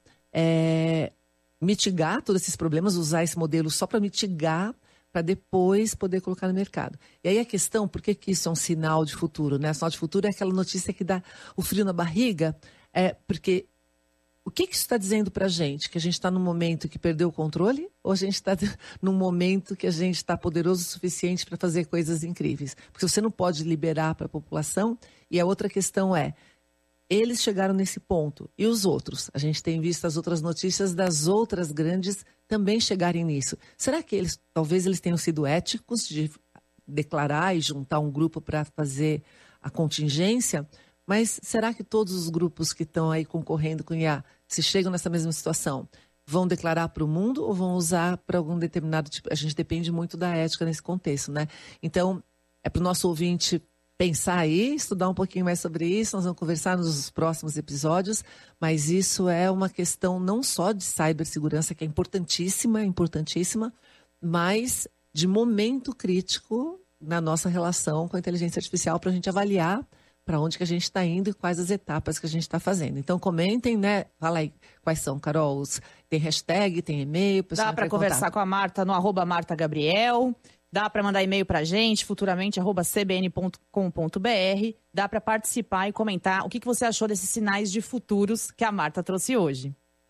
é, mitigar todos esses problemas, usar esse modelo só para mitigar, para depois poder colocar no mercado. E aí a questão, por que, que isso é um sinal de futuro, né? O sinal de futuro é aquela notícia que dá o frio na barriga, é porque o que, que isso está dizendo para a gente? Que a gente está num momento que perdeu o controle? Ou a gente está num momento que a gente está poderoso o suficiente para fazer coisas incríveis? Porque você não pode liberar para a população. E a outra questão é, eles chegaram nesse ponto. E os outros? A gente tem visto as outras notícias das outras grandes também chegarem nisso. Será que eles, talvez eles tenham sido éticos de declarar e juntar um grupo para fazer a contingência? Mas será que todos os grupos que estão aí concorrendo com I A, se chegam nessa mesma situação, vão declarar para o mundo ou vão usar para algum determinado tipo? A gente depende muito da ética nesse contexto, né? Então, é para o nosso ouvinte pensar aí, estudar um pouquinho mais sobre isso. Nós vamos conversar nos próximos episódios, mas isso é uma questão não só de cibersegurança, que é importantíssima, importantíssima, mas de momento crítico na nossa relação com a inteligência artificial para a gente avaliar para onde que a gente está indo e quais as etapas que a gente está fazendo. Então, comentem, né? Fala aí quais são, Carol. Tem hashtag, tem e-mail. Dá para conversar contar com a Marta no arroba Marta Gabriel. Dá para mandar e-mail para a gente, futuramente, arroba c b n ponto com ponto b r. Dá para participar e comentar o que, que você achou desses sinais de futuros que a Marta trouxe hoje.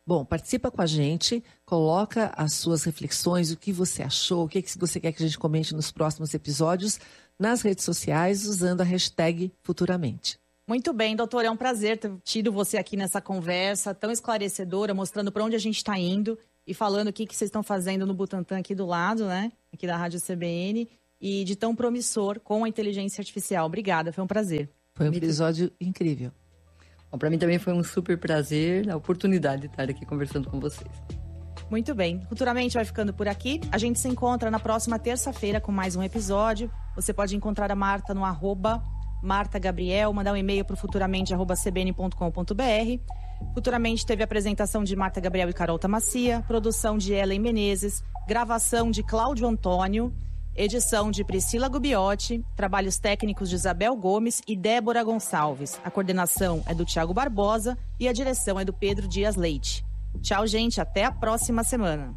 Bom, participa com a gente, coloca as suas reflexões, o que você achou, o que você quer que a gente comente nos próximos episódios, nas redes sociais, usando a hashtag Futuramente. Muito bem, doutor, é um prazer ter tido você aqui nessa conversa tão esclarecedora, mostrando para onde a gente está indo e falando o que, que vocês estão fazendo no Butantan aqui do lado, né? Aqui da Rádio C B N, e de tão promissor com a inteligência artificial. Obrigada, foi um prazer. Foi um episódio incrível. Para mim também foi um super prazer, a oportunidade de estar aqui conversando com vocês. Muito bem, Futuramente vai ficando por aqui. A gente se encontra na próxima terça-feira com mais um episódio. Você pode encontrar a Marta no arroba Marta Gabriel, mandar um e-mail para o futuramente arroba c b n ponto com ponto b r. Futuramente teve a apresentação de Marta Gabriel e Carol Tamacia, produção de Ellen Menezes, gravação de Cláudio Antônio, edição de Priscila Gubiotti, trabalhos técnicos de Isabel Gomes e Débora Gonçalves. A coordenação é do Thiago Barbosa e a direção é do Pedro Dias Leite. Tchau, gente, até a próxima semana.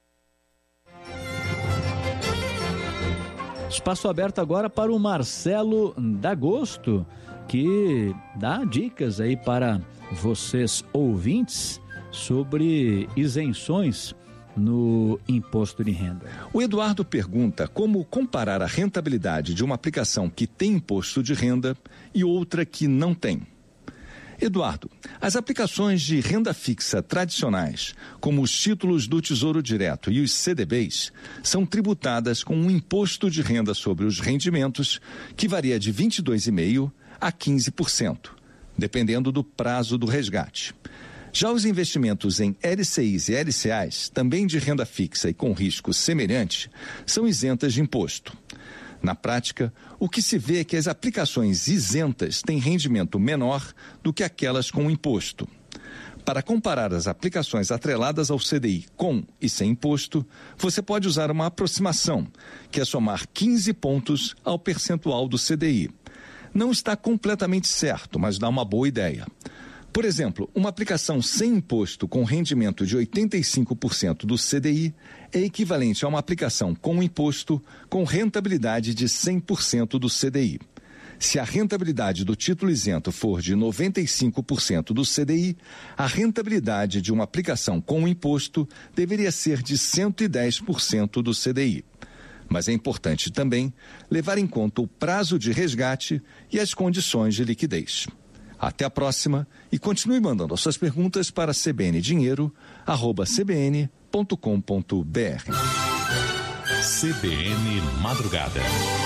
Espaço aberto agora para o Marcelo D'Agosto, que dá dicas aí para vocês ouvintes sobre isenções no imposto de renda. O Eduardo pergunta como comparar a rentabilidade de uma aplicação que tem imposto de renda e outra que não tem. Eduardo, as aplicações de renda fixa tradicionais, como os títulos do Tesouro Direto e os C D Bs, são tributadas com um imposto de renda sobre os rendimentos que varia de vinte e dois vírgula cinco por cento a quinze por cento, dependendo do prazo do resgate. Já os investimentos em L C Is e L C As, também de renda fixa e com risco semelhante, são isentas de imposto. Na prática, o que se vê é que as aplicações isentas têm rendimento menor do que aquelas com imposto. Para comparar as aplicações atreladas ao C D I com e sem imposto, você pode usar uma aproximação, que é somar quinze pontos ao percentual do C D I. Não está completamente certo, mas dá uma boa ideia. Por exemplo, uma aplicação sem imposto com rendimento de oitenta e cinco por cento do C D I é equivalente a uma aplicação com imposto com rentabilidade de cem por cento do C D I. Se a rentabilidade do título isento for de noventa e cinco por cento do C D I, a rentabilidade de uma aplicação com imposto deveria ser de cento e dez por cento do C D I. Mas é importante também levar em conta o prazo de resgate e as condições de liquidez. Até a próxima e continue mandando as suas perguntas para c b n dinheiro arroba c b n ponto com ponto b r. C B N Madrugada.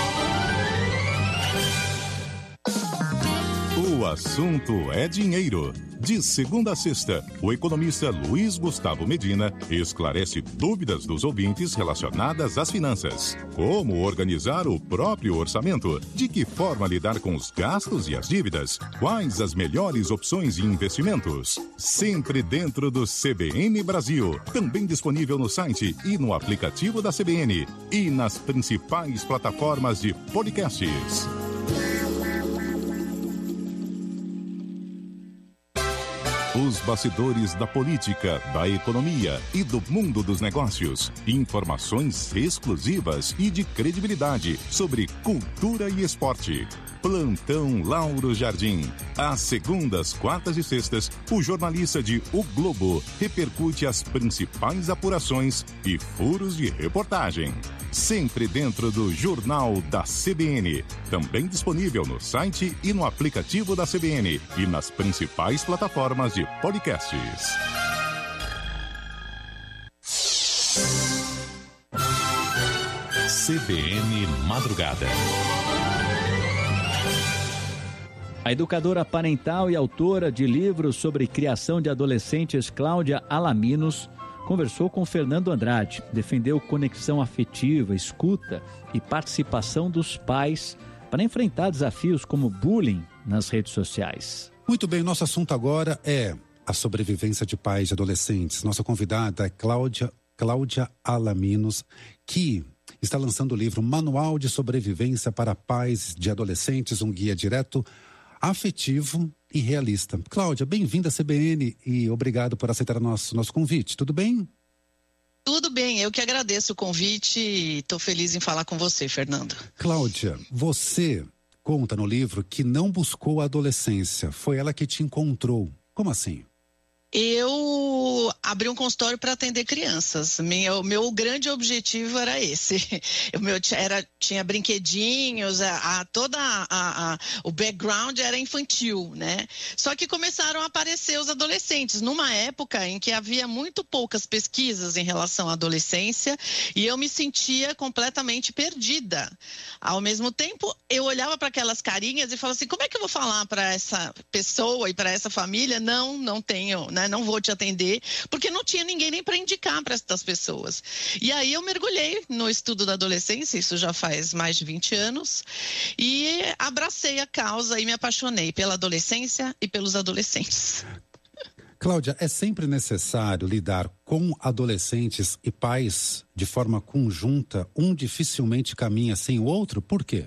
O assunto é dinheiro. De segunda a sexta, o economista Luiz Gustavo Medina esclarece dúvidas dos ouvintes relacionadas às finanças. Como organizar o próprio orçamento? De que forma lidar com os gastos e as dívidas? Quais as melhores opções de investimentos? Sempre dentro do C B N Brasil. Também disponível no site e no aplicativo da C B N. E nas principais plataformas de podcasts. Os bastidores da política, da economia e do mundo dos negócios. Informações exclusivas e de credibilidade sobre cultura e esporte. Plantão Lauro Jardim. Às segundas, quartas e sextas, o jornalista de O Globo repercute as principais apurações e furos de reportagem. Sempre dentro do Jornal da C B N. Também disponível no site e no aplicativo da C B N e nas principais plataformas de podcasts. C B N Madrugada. A educadora parental e autora de livros sobre criação de adolescentes, Cláudia Alaminos, conversou com Fernando Andrade, defendeu conexão afetiva, escuta e participação dos pais para enfrentar desafios como bullying nas redes sociais. Muito bem, nosso assunto agora é a sobrevivência de pais de adolescentes. Nossa convidada é Cláudia, Cláudia Alaminos, que está lançando o livro Manual de Sobrevivência para Pais de Adolescentes, um guia direto, afetivo e realista. Cláudia, bem-vinda à C B N e obrigado por aceitar nosso, nosso convite. Tudo bem? Tudo bem, eu que agradeço o convite e estou feliz em falar com você, Fernando. Cláudia, você conta no livro que não buscou a adolescência, foi ela que te encontrou. Como assim? Eu abri um consultório para atender crianças. Meu, meu grande objetivo era esse. O meu era, tinha brinquedinhos, a, a, toda a, a, o background era infantil, né? Só que começaram a aparecer os adolescentes, numa época em que havia muito poucas pesquisas em relação à adolescência e eu me sentia completamente perdida. Ao mesmo tempo, eu olhava para aquelas carinhas e falava assim, como é que eu vou falar para essa pessoa e para essa família? Não, não tenho, né? Não vou te atender, porque não tinha ninguém nem para indicar para essas pessoas. E aí eu mergulhei no estudo da adolescência, isso já faz mais de vinte anos, e abracei a causa e me apaixonei pela adolescência e pelos adolescentes. Cláudia, é sempre necessário lidar com adolescentes e pais de forma conjunta? Um dificilmente caminha sem o outro? Por quê?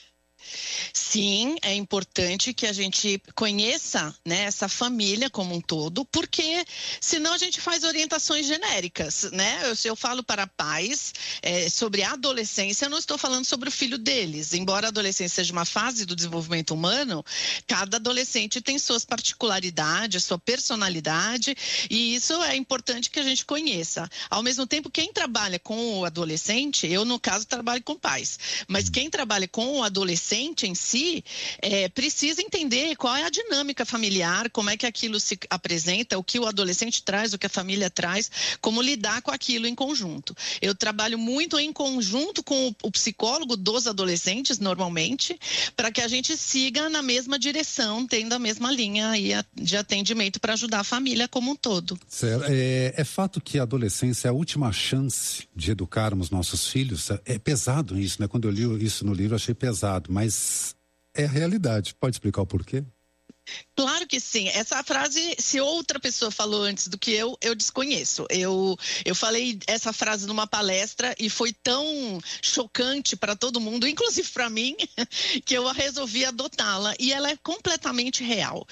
Sim, é importante que a gente conheça, né, essa família como um todo, porque senão a gente faz orientações genéricas, né? Eu, se eu falo para pais é, sobre a adolescência, eu não estou falando sobre o filho deles. Embora a adolescência seja uma fase do desenvolvimento humano, cada adolescente tem suas particularidades, sua personalidade, e isso é importante que a gente conheça. Ao mesmo tempo, quem trabalha com o adolescente, eu no caso trabalho com pais, mas quem trabalha com o adolescente em si, é, precisa entender qual é a dinâmica familiar, como é que aquilo se apresenta, o que o adolescente traz, o que a família traz, como lidar com aquilo em conjunto. Eu trabalho muito em conjunto com o, o psicólogo dos adolescentes, normalmente, para que a gente siga na mesma direção, tendo a mesma linha aí de atendimento para ajudar a família como um todo. Certo. É, é fato que a adolescência é a última chance de educarmos nossos filhos. É pesado isso, né? Quando eu li isso no livro, eu achei pesado, mas é a realidade. Pode explicar o porquê? Claro que sim. Essa frase, se outra pessoa falou antes do que eu, eu desconheço. Eu, eu falei essa frase numa palestra e foi tão chocante para todo mundo, inclusive para mim, que eu resolvi adotá-la. E ela é completamente real.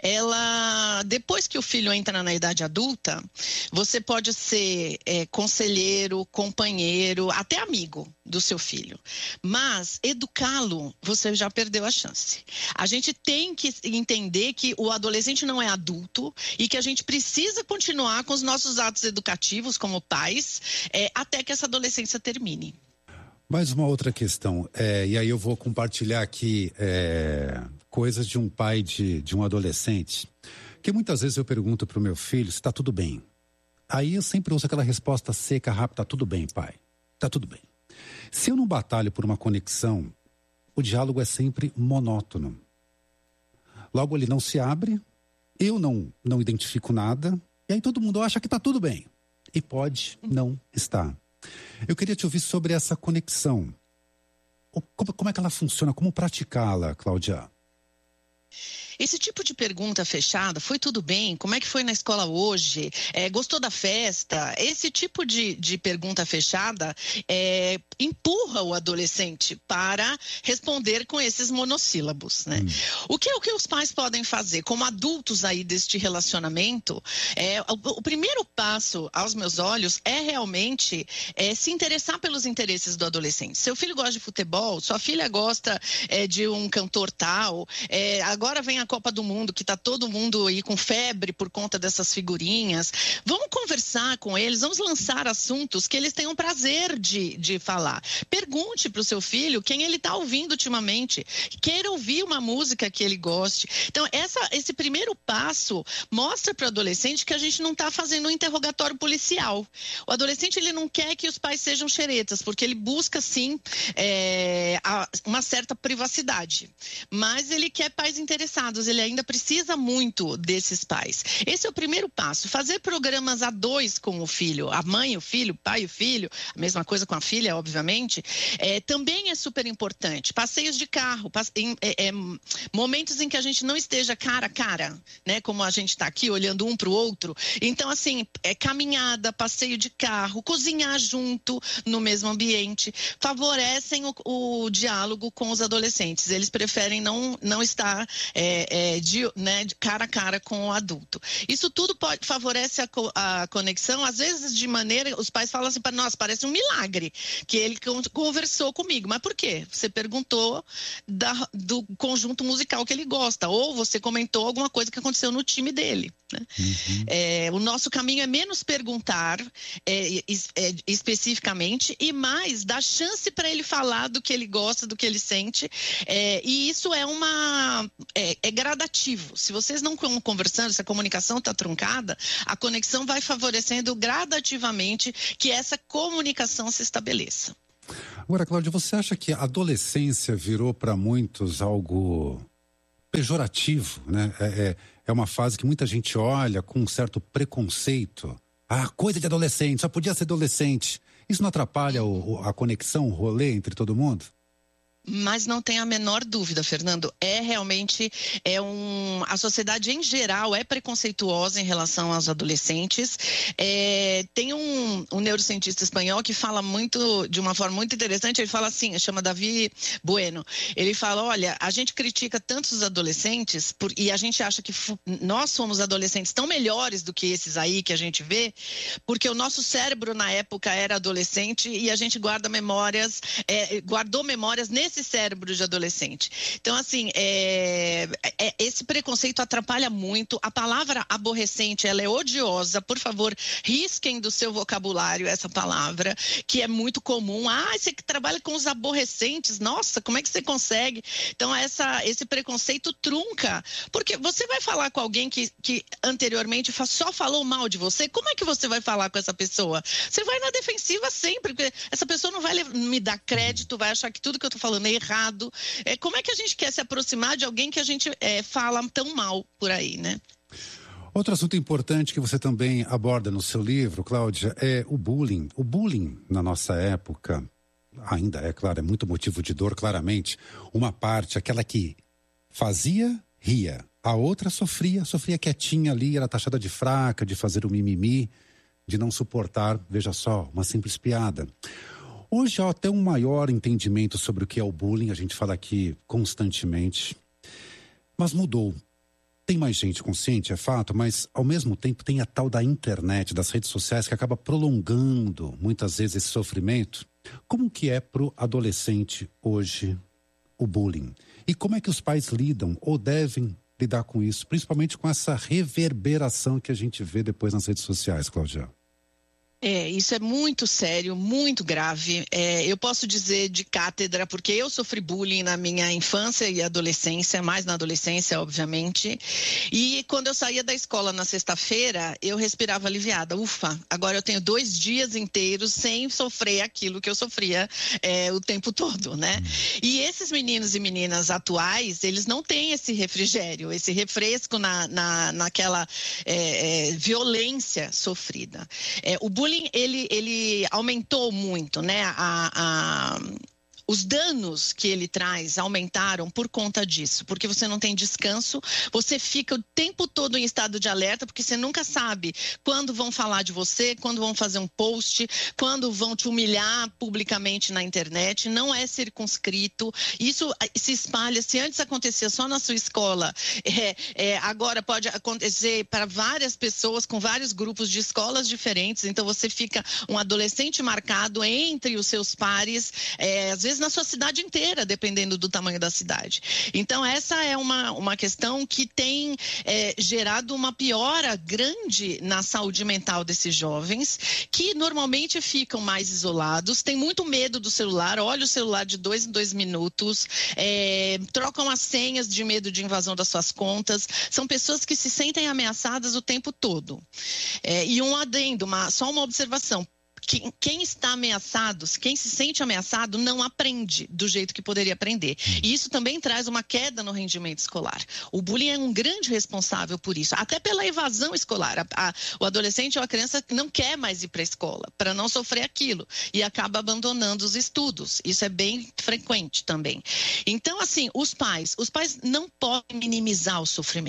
Ela, depois que o filho entra na idade adulta, você pode ser é, conselheiro, companheiro, até amigo do seu filho. Mas educá-lo, você já perdeu a chance. A gente tem que entender que o adolescente não é adulto e que a gente precisa continuar com os nossos atos educativos como pais é, até que essa adolescência termine. Mais uma outra questão, é, e aí eu vou compartilhar aqui é, coisas de um pai de, de um adolescente, que muitas vezes eu pergunto para o meu filho se está tudo bem. Aí eu sempre uso aquela resposta seca, rápida, tá tudo bem, pai, tá tudo bem. Se eu não batalho por uma conexão, o diálogo é sempre monótono. Logo ele não se abre, eu não, não identifico nada, e aí todo mundo acha que está tudo bem. E pode não estar. Eu queria te ouvir sobre essa conexão. Como, como é que ela funciona? Como praticá-la, Cláudia? Esse tipo de pergunta fechada, foi tudo bem? Como é que foi na escola hoje? É, gostou da festa? Esse tipo de, de pergunta fechada é, empurra o adolescente para responder com esses monossílabos, né? Hum. O que é o que os pais podem fazer como adultos aí deste relacionamento? É, o, o primeiro passo, aos meus olhos, é realmente é, se interessar pelos interesses do adolescente. Seu filho gosta de futebol, sua filha gosta é, de um cantor tal, é, agora vem a Copa do Mundo, que está todo mundo aí com febre por conta dessas figurinhas. Vamos conversar com eles, vamos lançar assuntos que eles tenham prazer de, de falar. Pergunte para o seu filho quem ele está ouvindo ultimamente. Queira ouvir uma música que ele goste. Então, essa, esse primeiro passo mostra para o adolescente que a gente não está fazendo um interrogatório policial. O adolescente, ele não quer que os pais sejam xeretas, porque ele busca, sim, é, a, uma certa privacidade. Mas ele quer pais interessados. Ele ainda precisa muito desses pais. Esse é o primeiro passo. Fazer programas a dois com o filho. A mãe, o filho, o pai e o filho. A mesma coisa com a filha, obviamente. É, também é super importante. Passeios de carro. Passe... É, é, momentos em que a gente não esteja cara a cara, né? Como a gente está aqui, olhando um para o outro. Então, assim, é caminhada, passeio de carro, cozinhar junto no mesmo ambiente. Favorecem o, o diálogo com os adolescentes. Eles preferem não, não estar... É, é, é, de, né, de cara a cara com o adulto. Isso tudo pode, favorece a, a conexão, às vezes de maneira, os pais falam assim, para nós, parece um milagre que ele conversou comigo. Mas por quê? Você perguntou da, do conjunto musical que ele gosta, ou você comentou alguma coisa que aconteceu no time dele. Né? Uhum. É, o nosso caminho é menos perguntar é, é, especificamente e mais dar chance para ele falar do que ele gosta, do que ele sente. É, e isso é uma é, é gradativo. Se vocês não estão conversando, se a comunicação está truncada, a conexão vai favorecendo gradativamente que essa comunicação se estabeleça. Agora, Cláudia, você acha que a adolescência virou para muitos algo pejorativo, né? É, é, é uma fase que muita gente olha com um certo preconceito. Ah, coisa de adolescente, só podia ser adolescente. Isso não atrapalha o, a conexão, o rolê entre todo mundo? Mas não tem a menor dúvida, Fernando, é realmente, é um, a sociedade em geral é preconceituosa em relação aos adolescentes. É, tem um, um neurocientista espanhol que fala muito, de uma forma muito interessante, ele fala assim, chama Davi Bueno, ele fala, olha, a gente critica tanto os adolescentes por, e a gente acha que f- nós somos adolescentes tão melhores do que esses aí que a gente vê, porque o nosso cérebro na época era adolescente e a gente guarda memórias, é, guardou memórias nesse esse cérebro de adolescente. Então, assim, é, é, esse preconceito atrapalha muito. A palavra aborrecente, ela é odiosa. Por favor, risquem do seu vocabulário essa palavra, que é muito comum. Ah, você que trabalha com os aborrecentes, nossa, como é que você consegue? Então, essa, esse preconceito trunca. Porque você vai falar com alguém que, que anteriormente só falou mal de você, como é que você vai falar com essa pessoa? Você vai na defensiva sempre, porque essa pessoa não vai me dar crédito, vai achar que tudo que eu tô falando é errado. É, como é que a gente quer se aproximar de alguém que a gente é, fala tão mal por aí, né? Outro assunto importante que você também aborda no seu livro, Cláudia, é o bullying. O bullying, na nossa época, ainda é, claro, é muito motivo de dor, claramente. Uma parte, aquela que fazia, ria. A outra sofria, sofria quietinha ali, era taxada de fraca, de fazer o mimimi, de não suportar, veja só, uma simples piada. Hoje há até um maior entendimento sobre o que é o bullying, a gente fala aqui constantemente, mas mudou. Tem mais gente consciente, é fato, mas ao mesmo tempo tem a tal da internet, das redes sociais, que acaba prolongando muitas vezes esse sofrimento. Como que é pro adolescente hoje o bullying? E como é que os pais lidam ou devem lidar com isso, principalmente com essa reverberação que a gente vê depois nas redes sociais, Cláudia? É, isso é muito sério, muito grave. É, eu posso dizer de cátedra, porque eu sofri bullying na minha infância e adolescência, mais na adolescência, obviamente. E quando eu saía da escola na sexta-feira, eu respirava aliviada. Ufa, agora eu tenho dois dias inteiros sem sofrer aquilo que eu sofria é, o tempo todo, né? E esses meninos e meninas atuais, eles não têm esse refrigério, esse refresco na, na, naquela é, é, violência sofrida. É, o bullying bullying, ele, ele aumentou muito, né? A, a, os danos que ele traz aumentaram por conta disso, porque você não tem descanso, você fica o tempo todo em estado de alerta, porque você nunca sabe quando vão falar de você, quando vão fazer um post, quando vão te humilhar publicamente na internet, não é circunscrito, isso se espalha, se antes acontecia só na sua escola, é, é, agora pode acontecer para várias pessoas, com vários grupos de escolas diferentes, então você fica um adolescente marcado entre os seus pares, é, às vezes na sua cidade inteira, dependendo do tamanho da cidade. Então, essa é uma, uma questão que tem é, gerado uma piora grande na saúde mental desses jovens, que normalmente ficam mais isolados, têm muito medo do celular, olha o celular de dois em dois minutos, é, trocam as senhas de medo de invasão das suas contas, são pessoas que se sentem ameaçadas o tempo todo. É, e um adendo, uma, só uma observação, Quem, quem está ameaçado, quem se sente ameaçado, não aprende do jeito que poderia aprender. E isso também traz uma queda no rendimento escolar. O bullying é um grande responsável por isso, até pela evasão escolar. A, a, o adolescente ou a criança não quer mais ir para a escola, para não sofrer aquilo, e acaba abandonando os estudos. Isso é bem frequente também. Então, assim, os pais, os pais não podem minimizar o sofrimento.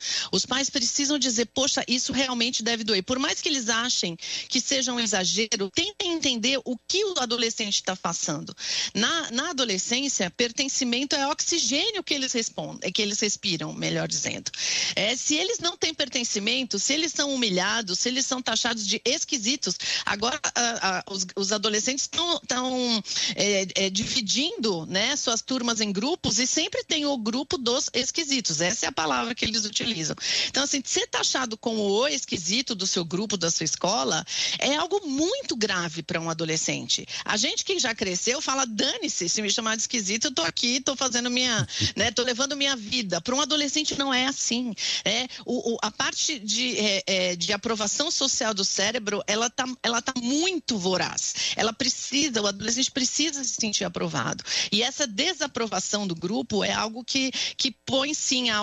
Os pais precisam dizer, poxa, isso realmente deve doer. Por mais que eles achem que seja um exagero, tentem entender o que o adolescente está passando. Na, na adolescência, pertencimento é oxigênio que eles respondem, que eles respiram, melhor dizendo. É, se eles não têm pertencimento, se eles são humilhados, se eles são taxados de esquisitos, agora a, a, os, os adolescentes estão é, é, dividindo, né, suas turmas em grupos e sempre tem o grupo dos esquisitos. Essa é a palavra que eles utilizam. Então, assim, ser taxado como o esquisito do seu grupo, da sua escola, é algo muito grave para um adolescente. A gente que já cresceu fala, dane-se, se me chamar de esquisito, eu tô aqui, tô fazendo minha, né, tô levando minha vida. Para um adolescente não é assim. É, o, o, a parte de, é, é, de aprovação social do cérebro, ela tá, ela tá muito voraz. Ela precisa, o adolescente precisa se sentir aprovado. E essa desaprovação do grupo é algo que, que põe sim a